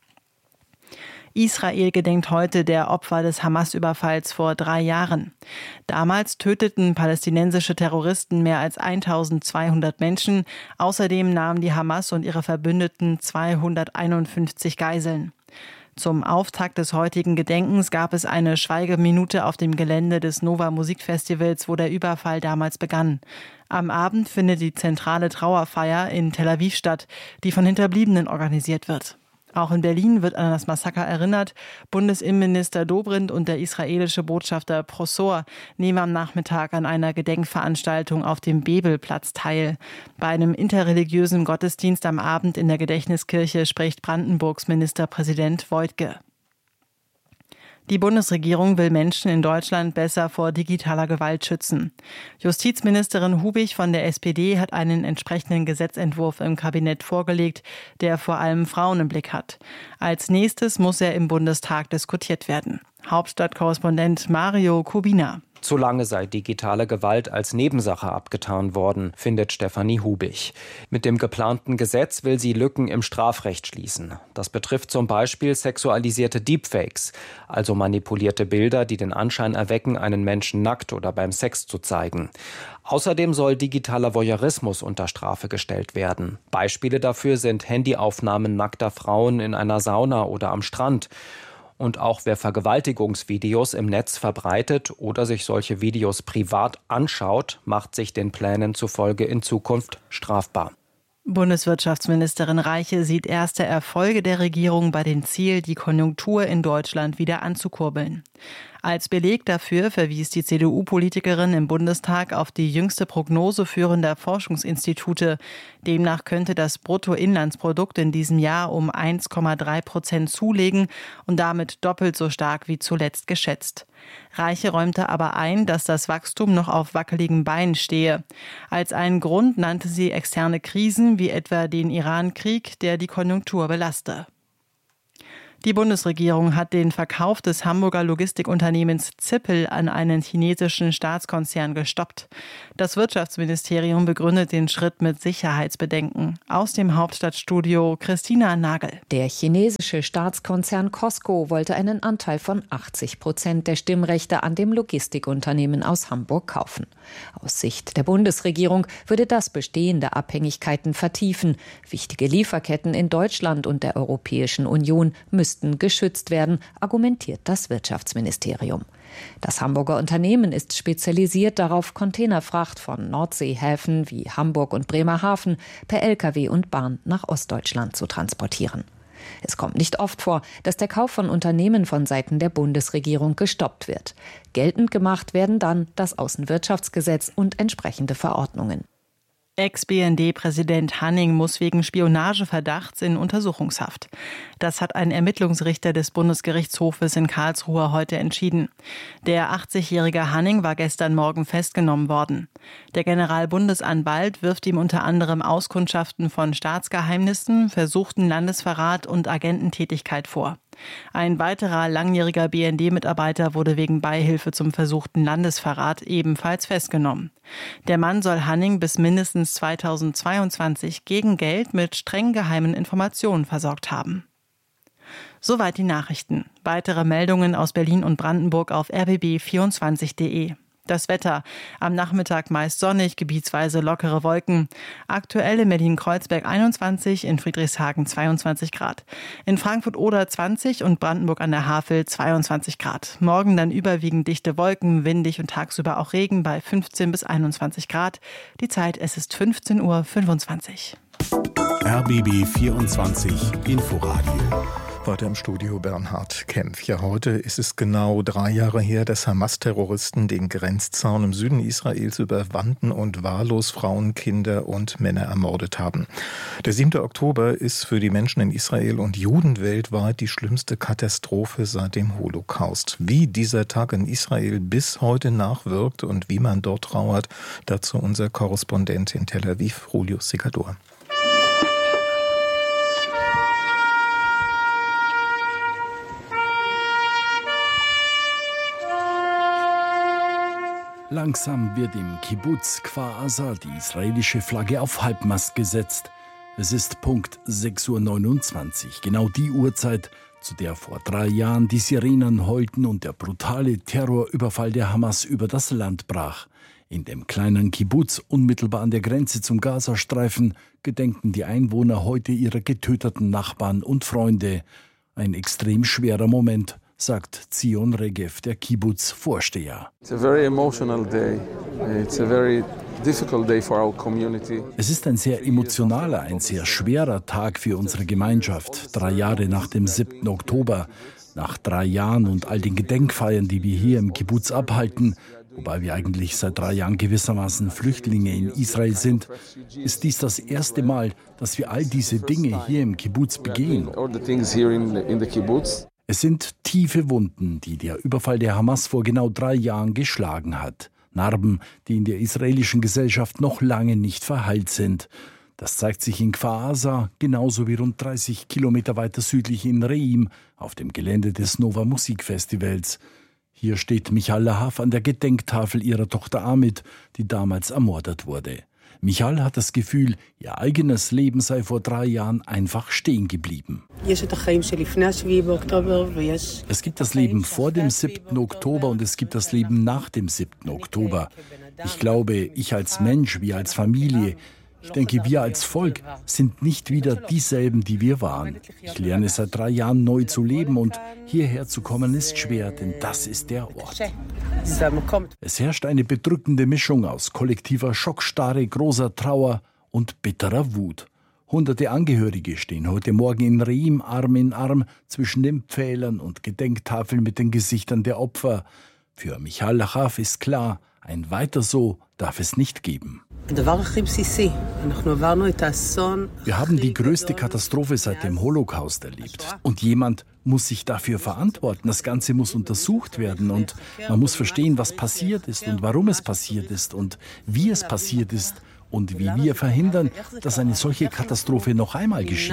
Israel gedenkt heute der Opfer des Hamas-Überfalls vor drei Jahren. Damals töteten palästinensische Terroristen mehr als eintausendzweihundert Menschen. Außerdem nahmen die Hamas und ihre Verbündeten zweihunderteinundfünfzig Geiseln. Zum Auftakt des heutigen Gedenkens gab es eine Schweigeminute auf dem Gelände des Nova Musikfestivals, wo der Überfall damals begann. Am Abend findet die zentrale Trauerfeier in Tel Aviv statt, die von Hinterbliebenen organisiert wird. Auch in Berlin wird an das Massaker erinnert. Bundesinnenminister Dobrindt und der israelische Botschafter Prosor nehmen am Nachmittag an einer Gedenkveranstaltung auf dem Bebelplatz teil. Bei einem interreligiösen Gottesdienst am Abend in der Gedächtniskirche spricht Brandenburgs Ministerpräsident Woidke. Die Bundesregierung will Menschen in Deutschland besser vor digitaler Gewalt schützen. Justizministerin Hubig von der S P D hat einen entsprechenden Gesetzentwurf im Kabinett vorgelegt, der vor allem Frauen im Blick hat. Als nächstes muss er im Bundestag diskutiert werden. Hauptstadtkorrespondent Mario Kubina. Zu lange sei digitale Gewalt als Nebensache abgetan worden, findet Stefanie Hubig. Mit dem geplanten Gesetz will sie Lücken im Strafrecht schließen. Das betrifft zum Beispiel sexualisierte Deepfakes, also manipulierte Bilder, die den Anschein erwecken, einen Menschen nackt oder beim Sex zu zeigen. Außerdem soll digitaler Voyeurismus unter Strafe gestellt werden. Beispiele dafür sind Handyaufnahmen nackter Frauen in einer Sauna oder am Strand. Und auch wer Vergewaltigungsvideos im Netz verbreitet oder sich solche Videos privat anschaut, macht sich den Plänen zufolge in Zukunft strafbar. Bundeswirtschaftsministerin Reiche sieht erste Erfolge der Regierung bei dem Ziel, die Konjunktur in Deutschland wieder anzukurbeln. Als Beleg dafür verwies die C D U-Politikerin im Bundestag auf die jüngste Prognose führender Forschungsinstitute. Demnach könnte das Bruttoinlandsprodukt in diesem Jahr um eins Komma drei Prozent zulegen und damit doppelt so stark wie zuletzt geschätzt. Reiche räumte aber ein, dass das Wachstum noch auf wackeligen Beinen stehe. Als einen Grund nannte sie externe Krisen wie etwa den Iran-Krieg, der die Konjunktur belaste. Die Bundesregierung hat den Verkauf des Hamburger Logistikunternehmens Zippel an einen chinesischen Staatskonzern gestoppt. Das Wirtschaftsministerium begründet den Schritt mit Sicherheitsbedenken. Aus dem Hauptstadtstudio Christina Nagel. Der chinesische Staatskonzern Costco wollte einen Anteil von achtzig Prozent der Stimmrechte an dem Logistikunternehmen aus Hamburg kaufen. Aus Sicht der Bundesregierung würde das bestehende Abhängigkeiten vertiefen. Wichtige Lieferketten in Deutschland und der Europäischen Union müssten geschützt werden, argumentiert das Wirtschaftsministerium. Das Hamburger Unternehmen ist spezialisiert darauf, Containerfracht von Nordseehäfen wie Hamburg und Bremerhaven per L K W und Bahn nach Ostdeutschland zu transportieren. Es kommt nicht oft vor, dass der Kauf von Unternehmen von Seiten der Bundesregierung gestoppt wird. Geltend gemacht werden dann das Außenwirtschaftsgesetz und entsprechende Verordnungen. Ex-B N D-Präsident Hanning muss wegen Spionageverdachts in Untersuchungshaft. Das hat ein Ermittlungsrichter des Bundesgerichtshofes in Karlsruhe heute entschieden. Der achtzigjährige Hanning war gestern Morgen festgenommen worden. Der Generalbundesanwalt wirft ihm unter anderem Auskundschaften von Staatsgeheimnissen, versuchten Landesverrat und Agententätigkeit vor. Ein weiterer langjähriger B N D-Mitarbeiter wurde wegen Beihilfe zum versuchten Landesverrat ebenfalls festgenommen. Der Mann soll Hanning bis mindestens zweitausendzweiundzwanzig gegen Geld mit streng geheimen Informationen versorgt haben. Soweit die Nachrichten. Weitere Meldungen aus Berlin und Brandenburg auf r b b vierundzwanzig punkt d e. Das Wetter. Am Nachmittag meist sonnig, gebietsweise lockere Wolken. Aktuell in Berlin-Kreuzberg einundzwanzig, in Friedrichshagen zweiundzwanzig Grad. In Frankfurt-Oder zwanzig und Brandenburg an der Havel zweiundzwanzig Grad. Morgen dann überwiegend dichte Wolken, windig und tagsüber auch Regen bei fünfzehn bis einundzwanzig Grad. Die Zeit, es ist fünfzehn Uhr fünfundzwanzig. R B B vierundzwanzig Inforadio. Weiter im Studio Bernhard Kempf. Ja, heute ist es genau drei Jahre her, dass Hamas-Terroristen den Grenzzaun im Süden Israels überwanden und wahllos Frauen, Kinder und Männer ermordet haben. Der siebte Oktober ist für die Menschen in Israel und Juden weltweit die schlimmste Katastrophe seit dem Holocaust. Wie dieser Tag in Israel bis heute nachwirkt und wie man dort trauert, dazu unser Korrespondent in Tel Aviv, Julio Segador. Langsam wird im Kibbuz Kfar Aza die israelische Flagge auf Halbmast gesetzt. Es ist Punkt sechs Uhr neunundzwanzig, genau die Uhrzeit, zu der vor drei Jahren die Sirenen heulten und der brutale Terrorüberfall der Hamas über das Land brach. In dem kleinen Kibbuz, unmittelbar an der Grenze zum Gazastreifen, gedenken die Einwohner heute ihrer getöteten Nachbarn und Freunde. Ein extrem schwerer Moment, sagt Zion Regev, der Kibbuz-Vorsteher. It's a very emotional day. It's a very difficult day for our community. Es ist ein sehr emotionaler, ein sehr schwerer Tag für unsere Gemeinschaft. Drei Jahre nach dem siebten Oktober, nach drei Jahren und all den Gedenkfeiern, die wir hier im Kibbuz abhalten, wobei wir eigentlich seit drei Jahren gewissermaßen Flüchtlinge in Israel sind, ist dies das erste Mal, dass wir all diese Dinge hier im Kibbuz begehen. Es sind tiefe Wunden, die der Überfall der Hamas vor genau drei Jahren geschlagen hat. Narben, die in der israelischen Gesellschaft noch lange nicht verheilt sind. Das zeigt sich in Kfar Aza, genauso wie rund dreißig Kilometer weiter südlich in Reim, auf dem Gelände des Nova Musikfestivals. Hier steht Michal Lahav an der Gedenktafel ihrer Tochter Amit, die damals ermordet wurde. Michal hat das Gefühl, ihr eigenes Leben sei vor drei Jahren einfach stehen geblieben. Es gibt das Leben vor dem siebten Oktober und es gibt das Leben nach dem siebten Oktober. Ich glaube, ich als Mensch, wir als Familie, ich denke, wir als Volk sind nicht wieder dieselben, die wir waren. Ich lerne seit drei Jahren neu zu leben und hierher zu kommen ist schwer, denn das ist der Ort. Es herrscht eine bedrückende Mischung aus kollektiver Schockstarre, großer Trauer und bitterer Wut. Hunderte Angehörige stehen heute Morgen in Reim Arm in Arm zwischen den Pfählern und Gedenktafeln mit den Gesichtern der Opfer. Für Michal Lahav ist klar, ein Weiter so darf es nicht geben. Wir haben die größte Katastrophe seit dem Holocaust erlebt. Und jemand muss sich dafür verantworten. Das Ganze muss untersucht werden und man muss verstehen, was passiert ist und warum es passiert ist und wie es passiert ist und wie wir verhindern, dass eine solche Katastrophe noch einmal geschieht.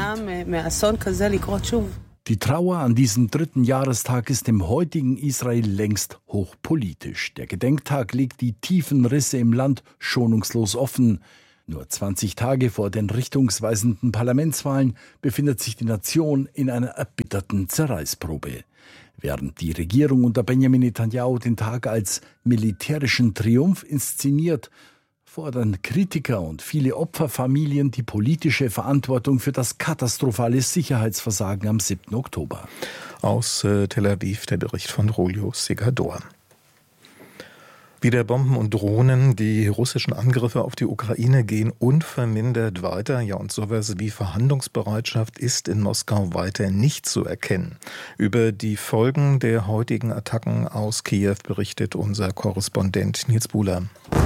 Die Trauer an diesem dritten Jahrestag ist im heutigen Israel längst hochpolitisch. Der Gedenktag legt die tiefen Risse im Land schonungslos offen. Nur zwanzig Tage vor den richtungsweisenden Parlamentswahlen befindet sich die Nation in einer erbitterten Zerreißprobe. Während die Regierung unter Benjamin Netanyahu den Tag als militärischen Triumph inszeniert, fordern Kritiker und viele Opferfamilien die politische Verantwortung für das katastrophale Sicherheitsversagen am siebten Oktober. Aus äh, Tel Aviv der Bericht von Rolio Segador. Wieder Bomben und Drohnen, die russischen Angriffe auf die Ukraine gehen unvermindert weiter. Ja, und sowas wie Verhandlungsbereitschaft ist in Moskau weiter nicht zu erkennen. Über die Folgen der heutigen Attacken aus Kiew berichtet unser Korrespondent Nils Buhler.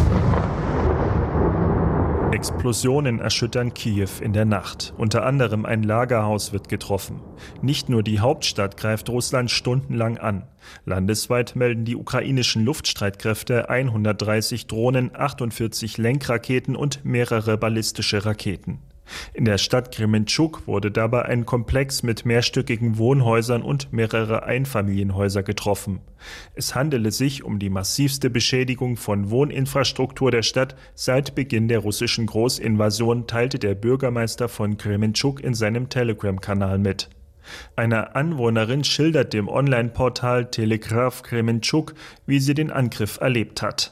Explosionen erschüttern Kiew in der Nacht. Unter anderem ein Lagerhaus wird getroffen. Nicht nur die Hauptstadt greift Russland stundenlang an. Landesweit melden die ukrainischen Luftstreitkräfte hundertdreißig Drohnen, achtundvierzig Lenkraketen und mehrere ballistische Raketen. In der Stadt Krementschuk wurde dabei ein Komplex mit mehrstöckigen Wohnhäusern und mehrere Einfamilienhäuser getroffen. Es handele sich um die massivste Beschädigung von Wohninfrastruktur der Stadt seit Beginn der russischen Großinvasion, teilte der Bürgermeister von Krementschuk in seinem Telegram-Kanal mit. Eine Anwohnerin schildert dem Online-Portal Telegraph Krementschuk, wie sie den Angriff erlebt hat.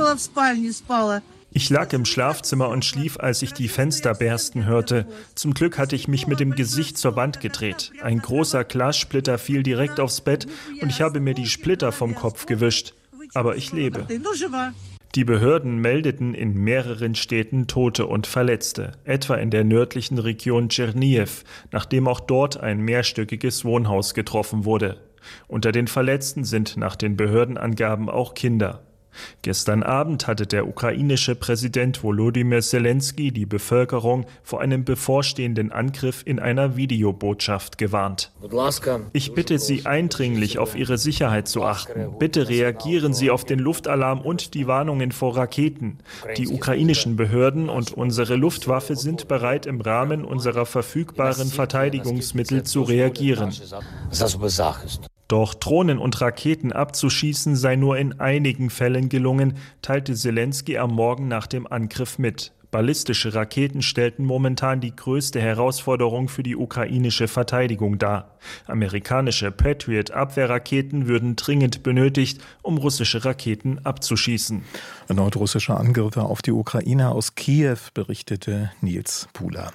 Ich lag im Schlafzimmer und schlief, als ich die Fenster bersten hörte. Zum Glück hatte ich mich mit dem Gesicht zur Wand gedreht. Ein großer Glassplitter fiel direkt aufs Bett und ich habe mir die Splitter vom Kopf gewischt. Aber ich lebe. Die Behörden meldeten in mehreren Städten Tote und Verletzte, etwa in der nördlichen Region Tschernihiv, nachdem auch dort ein mehrstöckiges Wohnhaus getroffen wurde. Unter den Verletzten sind nach den Behördenangaben auch Kinder. Gestern Abend hatte der ukrainische Präsident Volodymyr Zelensky die Bevölkerung vor einem bevorstehenden Angriff in einer Videobotschaft gewarnt. Ich bitte Sie eindringlich, auf Ihre Sicherheit zu achten. Bitte reagieren Sie auf den Luftalarm und die Warnungen vor Raketen. Die ukrainischen Behörden und unsere Luftwaffe sind bereit, im Rahmen unserer verfügbaren Verteidigungsmittel zu reagieren. Doch Drohnen und Raketen abzuschießen sei nur in einigen Fällen gelungen, teilte Zelensky am Morgen nach dem Angriff mit. Ballistische Raketen stellten momentan die größte Herausforderung für die ukrainische Verteidigung dar. Amerikanische Patriot-Abwehrraketen würden dringend benötigt, um russische Raketen abzuschießen. Erneut russische Angriffe auf die Ukraine aus Kiew, berichtete Nils Buhler.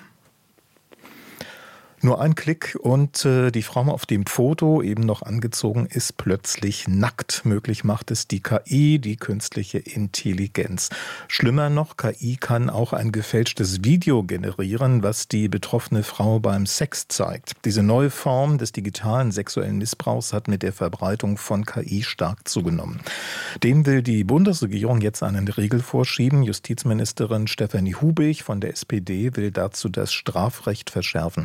Nur ein Klick und äh, die Frau auf dem Foto, eben noch angezogen, ist plötzlich nackt. Möglich macht es die K I, die künstliche Intelligenz. Schlimmer noch, K I kann auch ein gefälschtes Video generieren, was die betroffene Frau beim Sex zeigt. Diese neue Form des digitalen sexuellen Missbrauchs hat mit der Verbreitung von K I stark zugenommen. Dem will die Bundesregierung jetzt einen Riegel vorschieben. Justizministerin Stefanie Hubig von der S P D will dazu das Strafrecht verschärfen.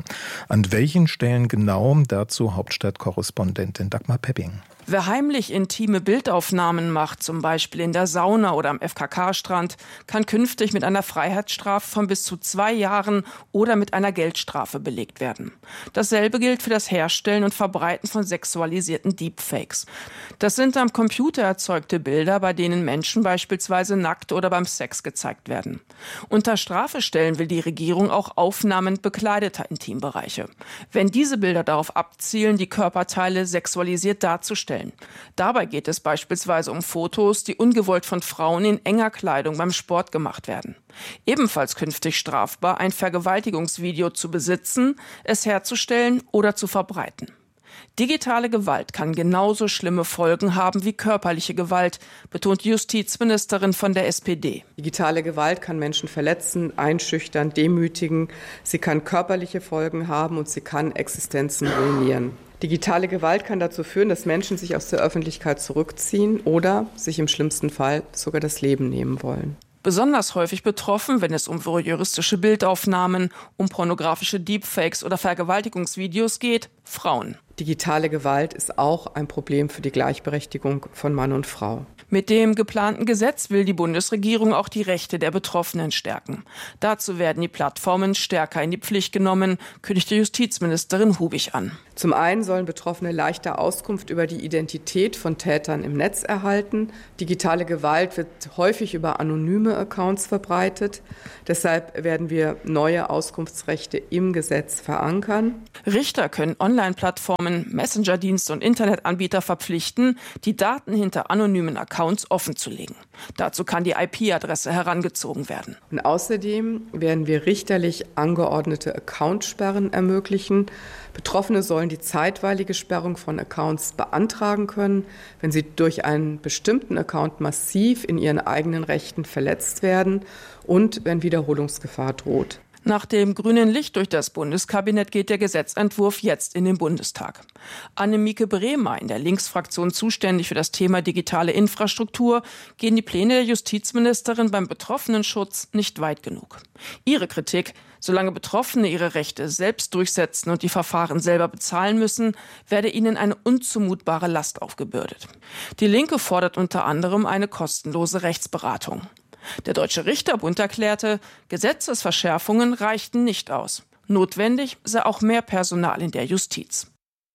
An welchen Stellen genau? Dazu Hauptstadtkorrespondentin Dagmar Pepping. Wer heimlich intime Bildaufnahmen macht, zum Beispiel in der Sauna oder am F K K-Strand, kann künftig mit einer Freiheitsstrafe von bis zu zwei Jahren oder mit einer Geldstrafe belegt werden. Dasselbe gilt für das Herstellen und Verbreiten von sexualisierten Deepfakes. Das sind am Computer erzeugte Bilder, bei denen Menschen beispielsweise nackt oder beim Sex gezeigt werden. Unter Strafe stellen will die Regierung auch Aufnahmen bekleideter Intimbereiche. Wenn diese Bilder darauf abzielen, die Körperteile sexualisiert darzustellen. Dabei geht es beispielsweise um Fotos, die ungewollt von Frauen in enger Kleidung beim Sport gemacht werden. Ebenfalls künftig strafbar, ein Vergewaltigungsvideo zu besitzen, es herzustellen oder zu verbreiten. Digitale Gewalt kann genauso schlimme Folgen haben wie körperliche Gewalt, betont die Justizministerin von der S P D. Digitale Gewalt kann Menschen verletzen, einschüchtern, demütigen. Sie kann körperliche Folgen haben und sie kann Existenzen ruinieren. Digitale Gewalt kann dazu führen, dass Menschen sich aus der Öffentlichkeit zurückziehen oder sich im schlimmsten Fall sogar das Leben nehmen wollen. Besonders häufig betroffen, wenn es um voyeuristische Bildaufnahmen, um pornografische Deepfakes oder Vergewaltigungsvideos geht, Frauen. Digitale Gewalt ist auch ein Problem für die Gleichberechtigung von Mann und Frau. Mit dem geplanten Gesetz will die Bundesregierung auch die Rechte der Betroffenen stärken. Dazu werden die Plattformen stärker in die Pflicht genommen, kündigte Justizministerin Hubich an. Zum einen sollen Betroffene leichter Auskunft über die Identität von Tätern im Netz erhalten. Digitale Gewalt wird häufig über anonyme Accounts verbreitet. Deshalb werden wir neue Auskunftsrechte im Gesetz verankern. Richter können Online-Plattformen, Messenger-Dienste und Internetanbieter verpflichten, die Daten hinter anonymen Accounts offenzulegen. Dazu kann die I P-Adresse herangezogen werden. Und außerdem werden wir richterlich angeordnete Accountsperren ermöglichen. Betroffene sollen die zeitweilige Sperrung von Accounts beantragen können, wenn sie durch einen bestimmten Account massiv in ihren eigenen Rechten verletzt werden und wenn Wiederholungsgefahr droht. Nach dem grünen Licht durch das Bundeskabinett geht der Gesetzentwurf jetzt in den Bundestag. Annemieke Bremer, in der Linksfraktion zuständig für das Thema digitale Infrastruktur, gehen die Pläne der Justizministerin beim Betroffenenschutz nicht weit genug. Ihre Kritik: Solange Betroffene ihre Rechte selbst durchsetzen und die Verfahren selber bezahlen müssen, werde ihnen eine unzumutbare Last aufgebürdet. Die Linke fordert unter anderem eine kostenlose Rechtsberatung. Der Deutsche Richterbund erklärte, Gesetzesverschärfungen reichten nicht aus. Notwendig sei auch mehr Personal in der Justiz.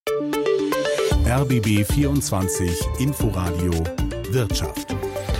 R B B vierundzwanzig Inforadio Wirtschaft.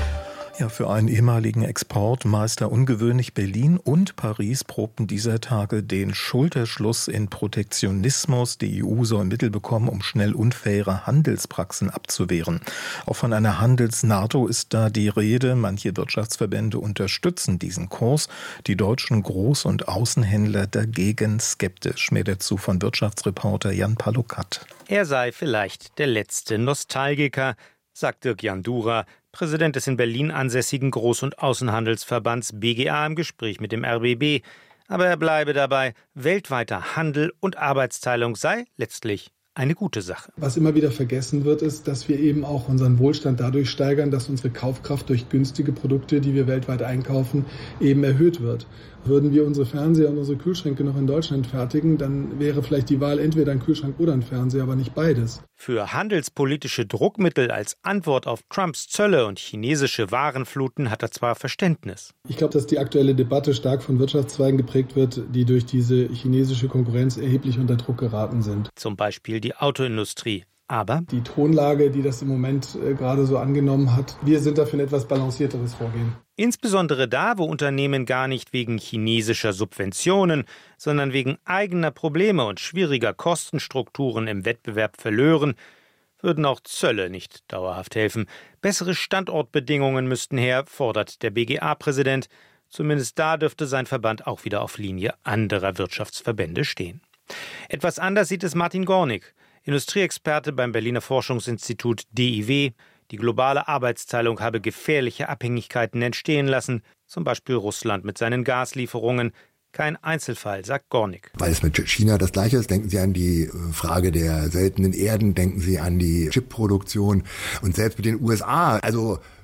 Ja, für einen ehemaligen Exportmeister ungewöhnlich. Berlin und Paris probten dieser Tage den Schulterschluss in Protektionismus. Die E U soll Mittel bekommen, um schnell unfaire Handelspraxen abzuwehren. Auch von einer Handels-NATO ist da die Rede. Manche Wirtschaftsverbände unterstützen diesen Kurs. Die deutschen Groß- und Außenhändler dagegen skeptisch. Mehr dazu von Wirtschaftsreporter Jan Palukat. Er sei vielleicht der letzte Nostalgiker, sagt Dirk Jandura, Präsident des in Berlin ansässigen Groß- und Außenhandelsverbands B G A, im Gespräch mit dem R B B. Aber er bleibe dabei, weltweiter Handel und Arbeitsteilung sei letztlich eine gute Sache. Was immer wieder vergessen wird, ist, dass wir eben auch unseren Wohlstand dadurch steigern, dass unsere Kaufkraft durch günstige Produkte, die wir weltweit einkaufen, eben erhöht wird. Würden wir unsere Fernseher und unsere Kühlschränke noch in Deutschland fertigen, dann wäre vielleicht die Wahl entweder ein Kühlschrank oder ein Fernseher, aber nicht beides. Für handelspolitische Druckmittel als Antwort auf Trumps Zölle und chinesische Warenfluten hat er zwar Verständnis. Ich glaube, dass die aktuelle Debatte stark von Wirtschaftszweigen geprägt wird, die durch diese chinesische Konkurrenz erheblich unter Druck geraten sind. Zum Beispiel die Autoindustrie. Aber die Tonlage, die das im Moment äh, gerade so angenommen hat, wir sind dafür ein etwas balancierteres Vorgehen. Insbesondere da, wo Unternehmen gar nicht wegen chinesischer Subventionen, sondern wegen eigener Probleme und schwieriger Kostenstrukturen im Wettbewerb verlören, würden auch Zölle nicht dauerhaft helfen. Bessere Standortbedingungen müssten her, fordert der B G A-Präsident. Zumindest da dürfte sein Verband auch wieder auf Linie anderer Wirtschaftsverbände stehen. Etwas anders sieht es Martin Gornig, Industrieexperte beim Berliner Forschungsinstitut D I W. Die globale Arbeitsteilung habe gefährliche Abhängigkeiten entstehen lassen, zum Beispiel Russland mit seinen Gaslieferungen. Kein Einzelfall, sagt Gornig. Weil es mit China das Gleiche ist, denken Sie an die Frage der seltenen Erden, denken Sie an die Chipproduktion und selbst mit den U S A. Also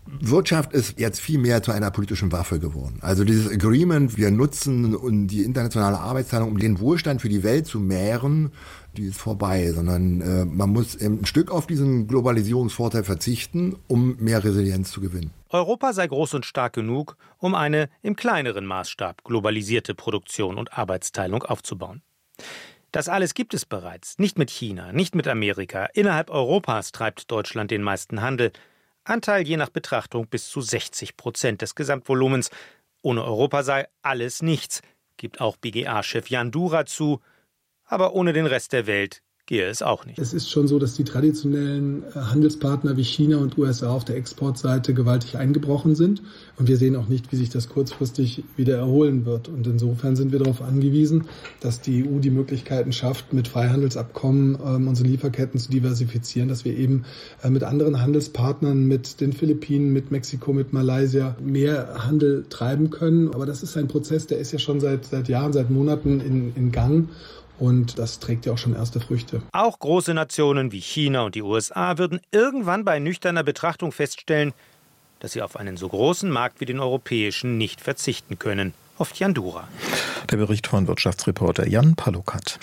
Wirtschaft ist jetzt viel mehr zu einer politischen Waffe geworden. Also dieses Agreement, wir nutzen und die internationale Arbeitsteilung, um den Wohlstand für die Welt zu mehren, die ist vorbei, sondern äh, man muss ein Stück auf diesen Globalisierungsvorteil verzichten, um mehr Resilienz zu gewinnen. Europa sei groß und stark genug, um eine im kleineren Maßstab globalisierte Produktion und Arbeitsteilung aufzubauen. Das alles gibt es bereits, nicht mit China, nicht mit Amerika. Innerhalb Europas treibt Deutschland den meisten Handel. Anteil je nach Betrachtung bis zu sechzig Prozent des Gesamtvolumens. Ohne Europa sei alles nichts, gibt auch B G A-Chef Jan Dura zu. Aber ohne den Rest der Welt gehe es auch nicht. Es ist schon so, dass die traditionellen Handelspartner wie China und U S A auf der Exportseite gewaltig eingebrochen sind. Und wir sehen auch nicht, wie sich das kurzfristig wieder erholen wird. Und insofern sind wir darauf angewiesen, dass die E U die Möglichkeiten schafft, mit Freihandelsabkommen ähm, unsere Lieferketten zu diversifizieren, dass wir eben äh, mit anderen Handelspartnern, mit den Philippinen, mit Mexiko, mit Malaysia mehr Handel treiben können. Aber das ist ein Prozess, der ist ja schon seit, seit Jahren, seit Monaten in, in Gang. Und das trägt ja auch schon erste Früchte. Auch große Nationen wie China und die U S A würden irgendwann bei nüchterner Betrachtung feststellen, dass sie auf einen so großen Markt wie den europäischen nicht verzichten können, hofft Jan Dura. Der Bericht von Wirtschaftsreporter Jan Palukat.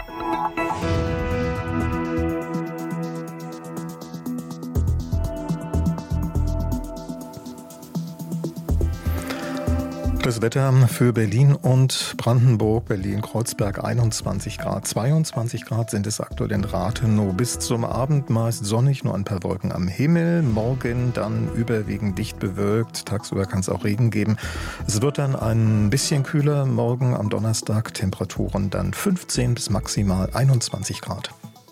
Das Wetter für Berlin und Brandenburg, Berlin-Kreuzberg einundzwanzig Grad, zweiundzwanzig Grad sind es aktuell in Rathenow. Bis zum Abend meist sonnig, nur ein paar Wolken am Himmel. Morgen dann überwiegend dicht bewölkt, tagsüber kann es auch Regen geben. Es wird dann ein bisschen kühler, morgen am Donnerstag Temperaturen dann fünfzehn bis maximal einundzwanzig Grad.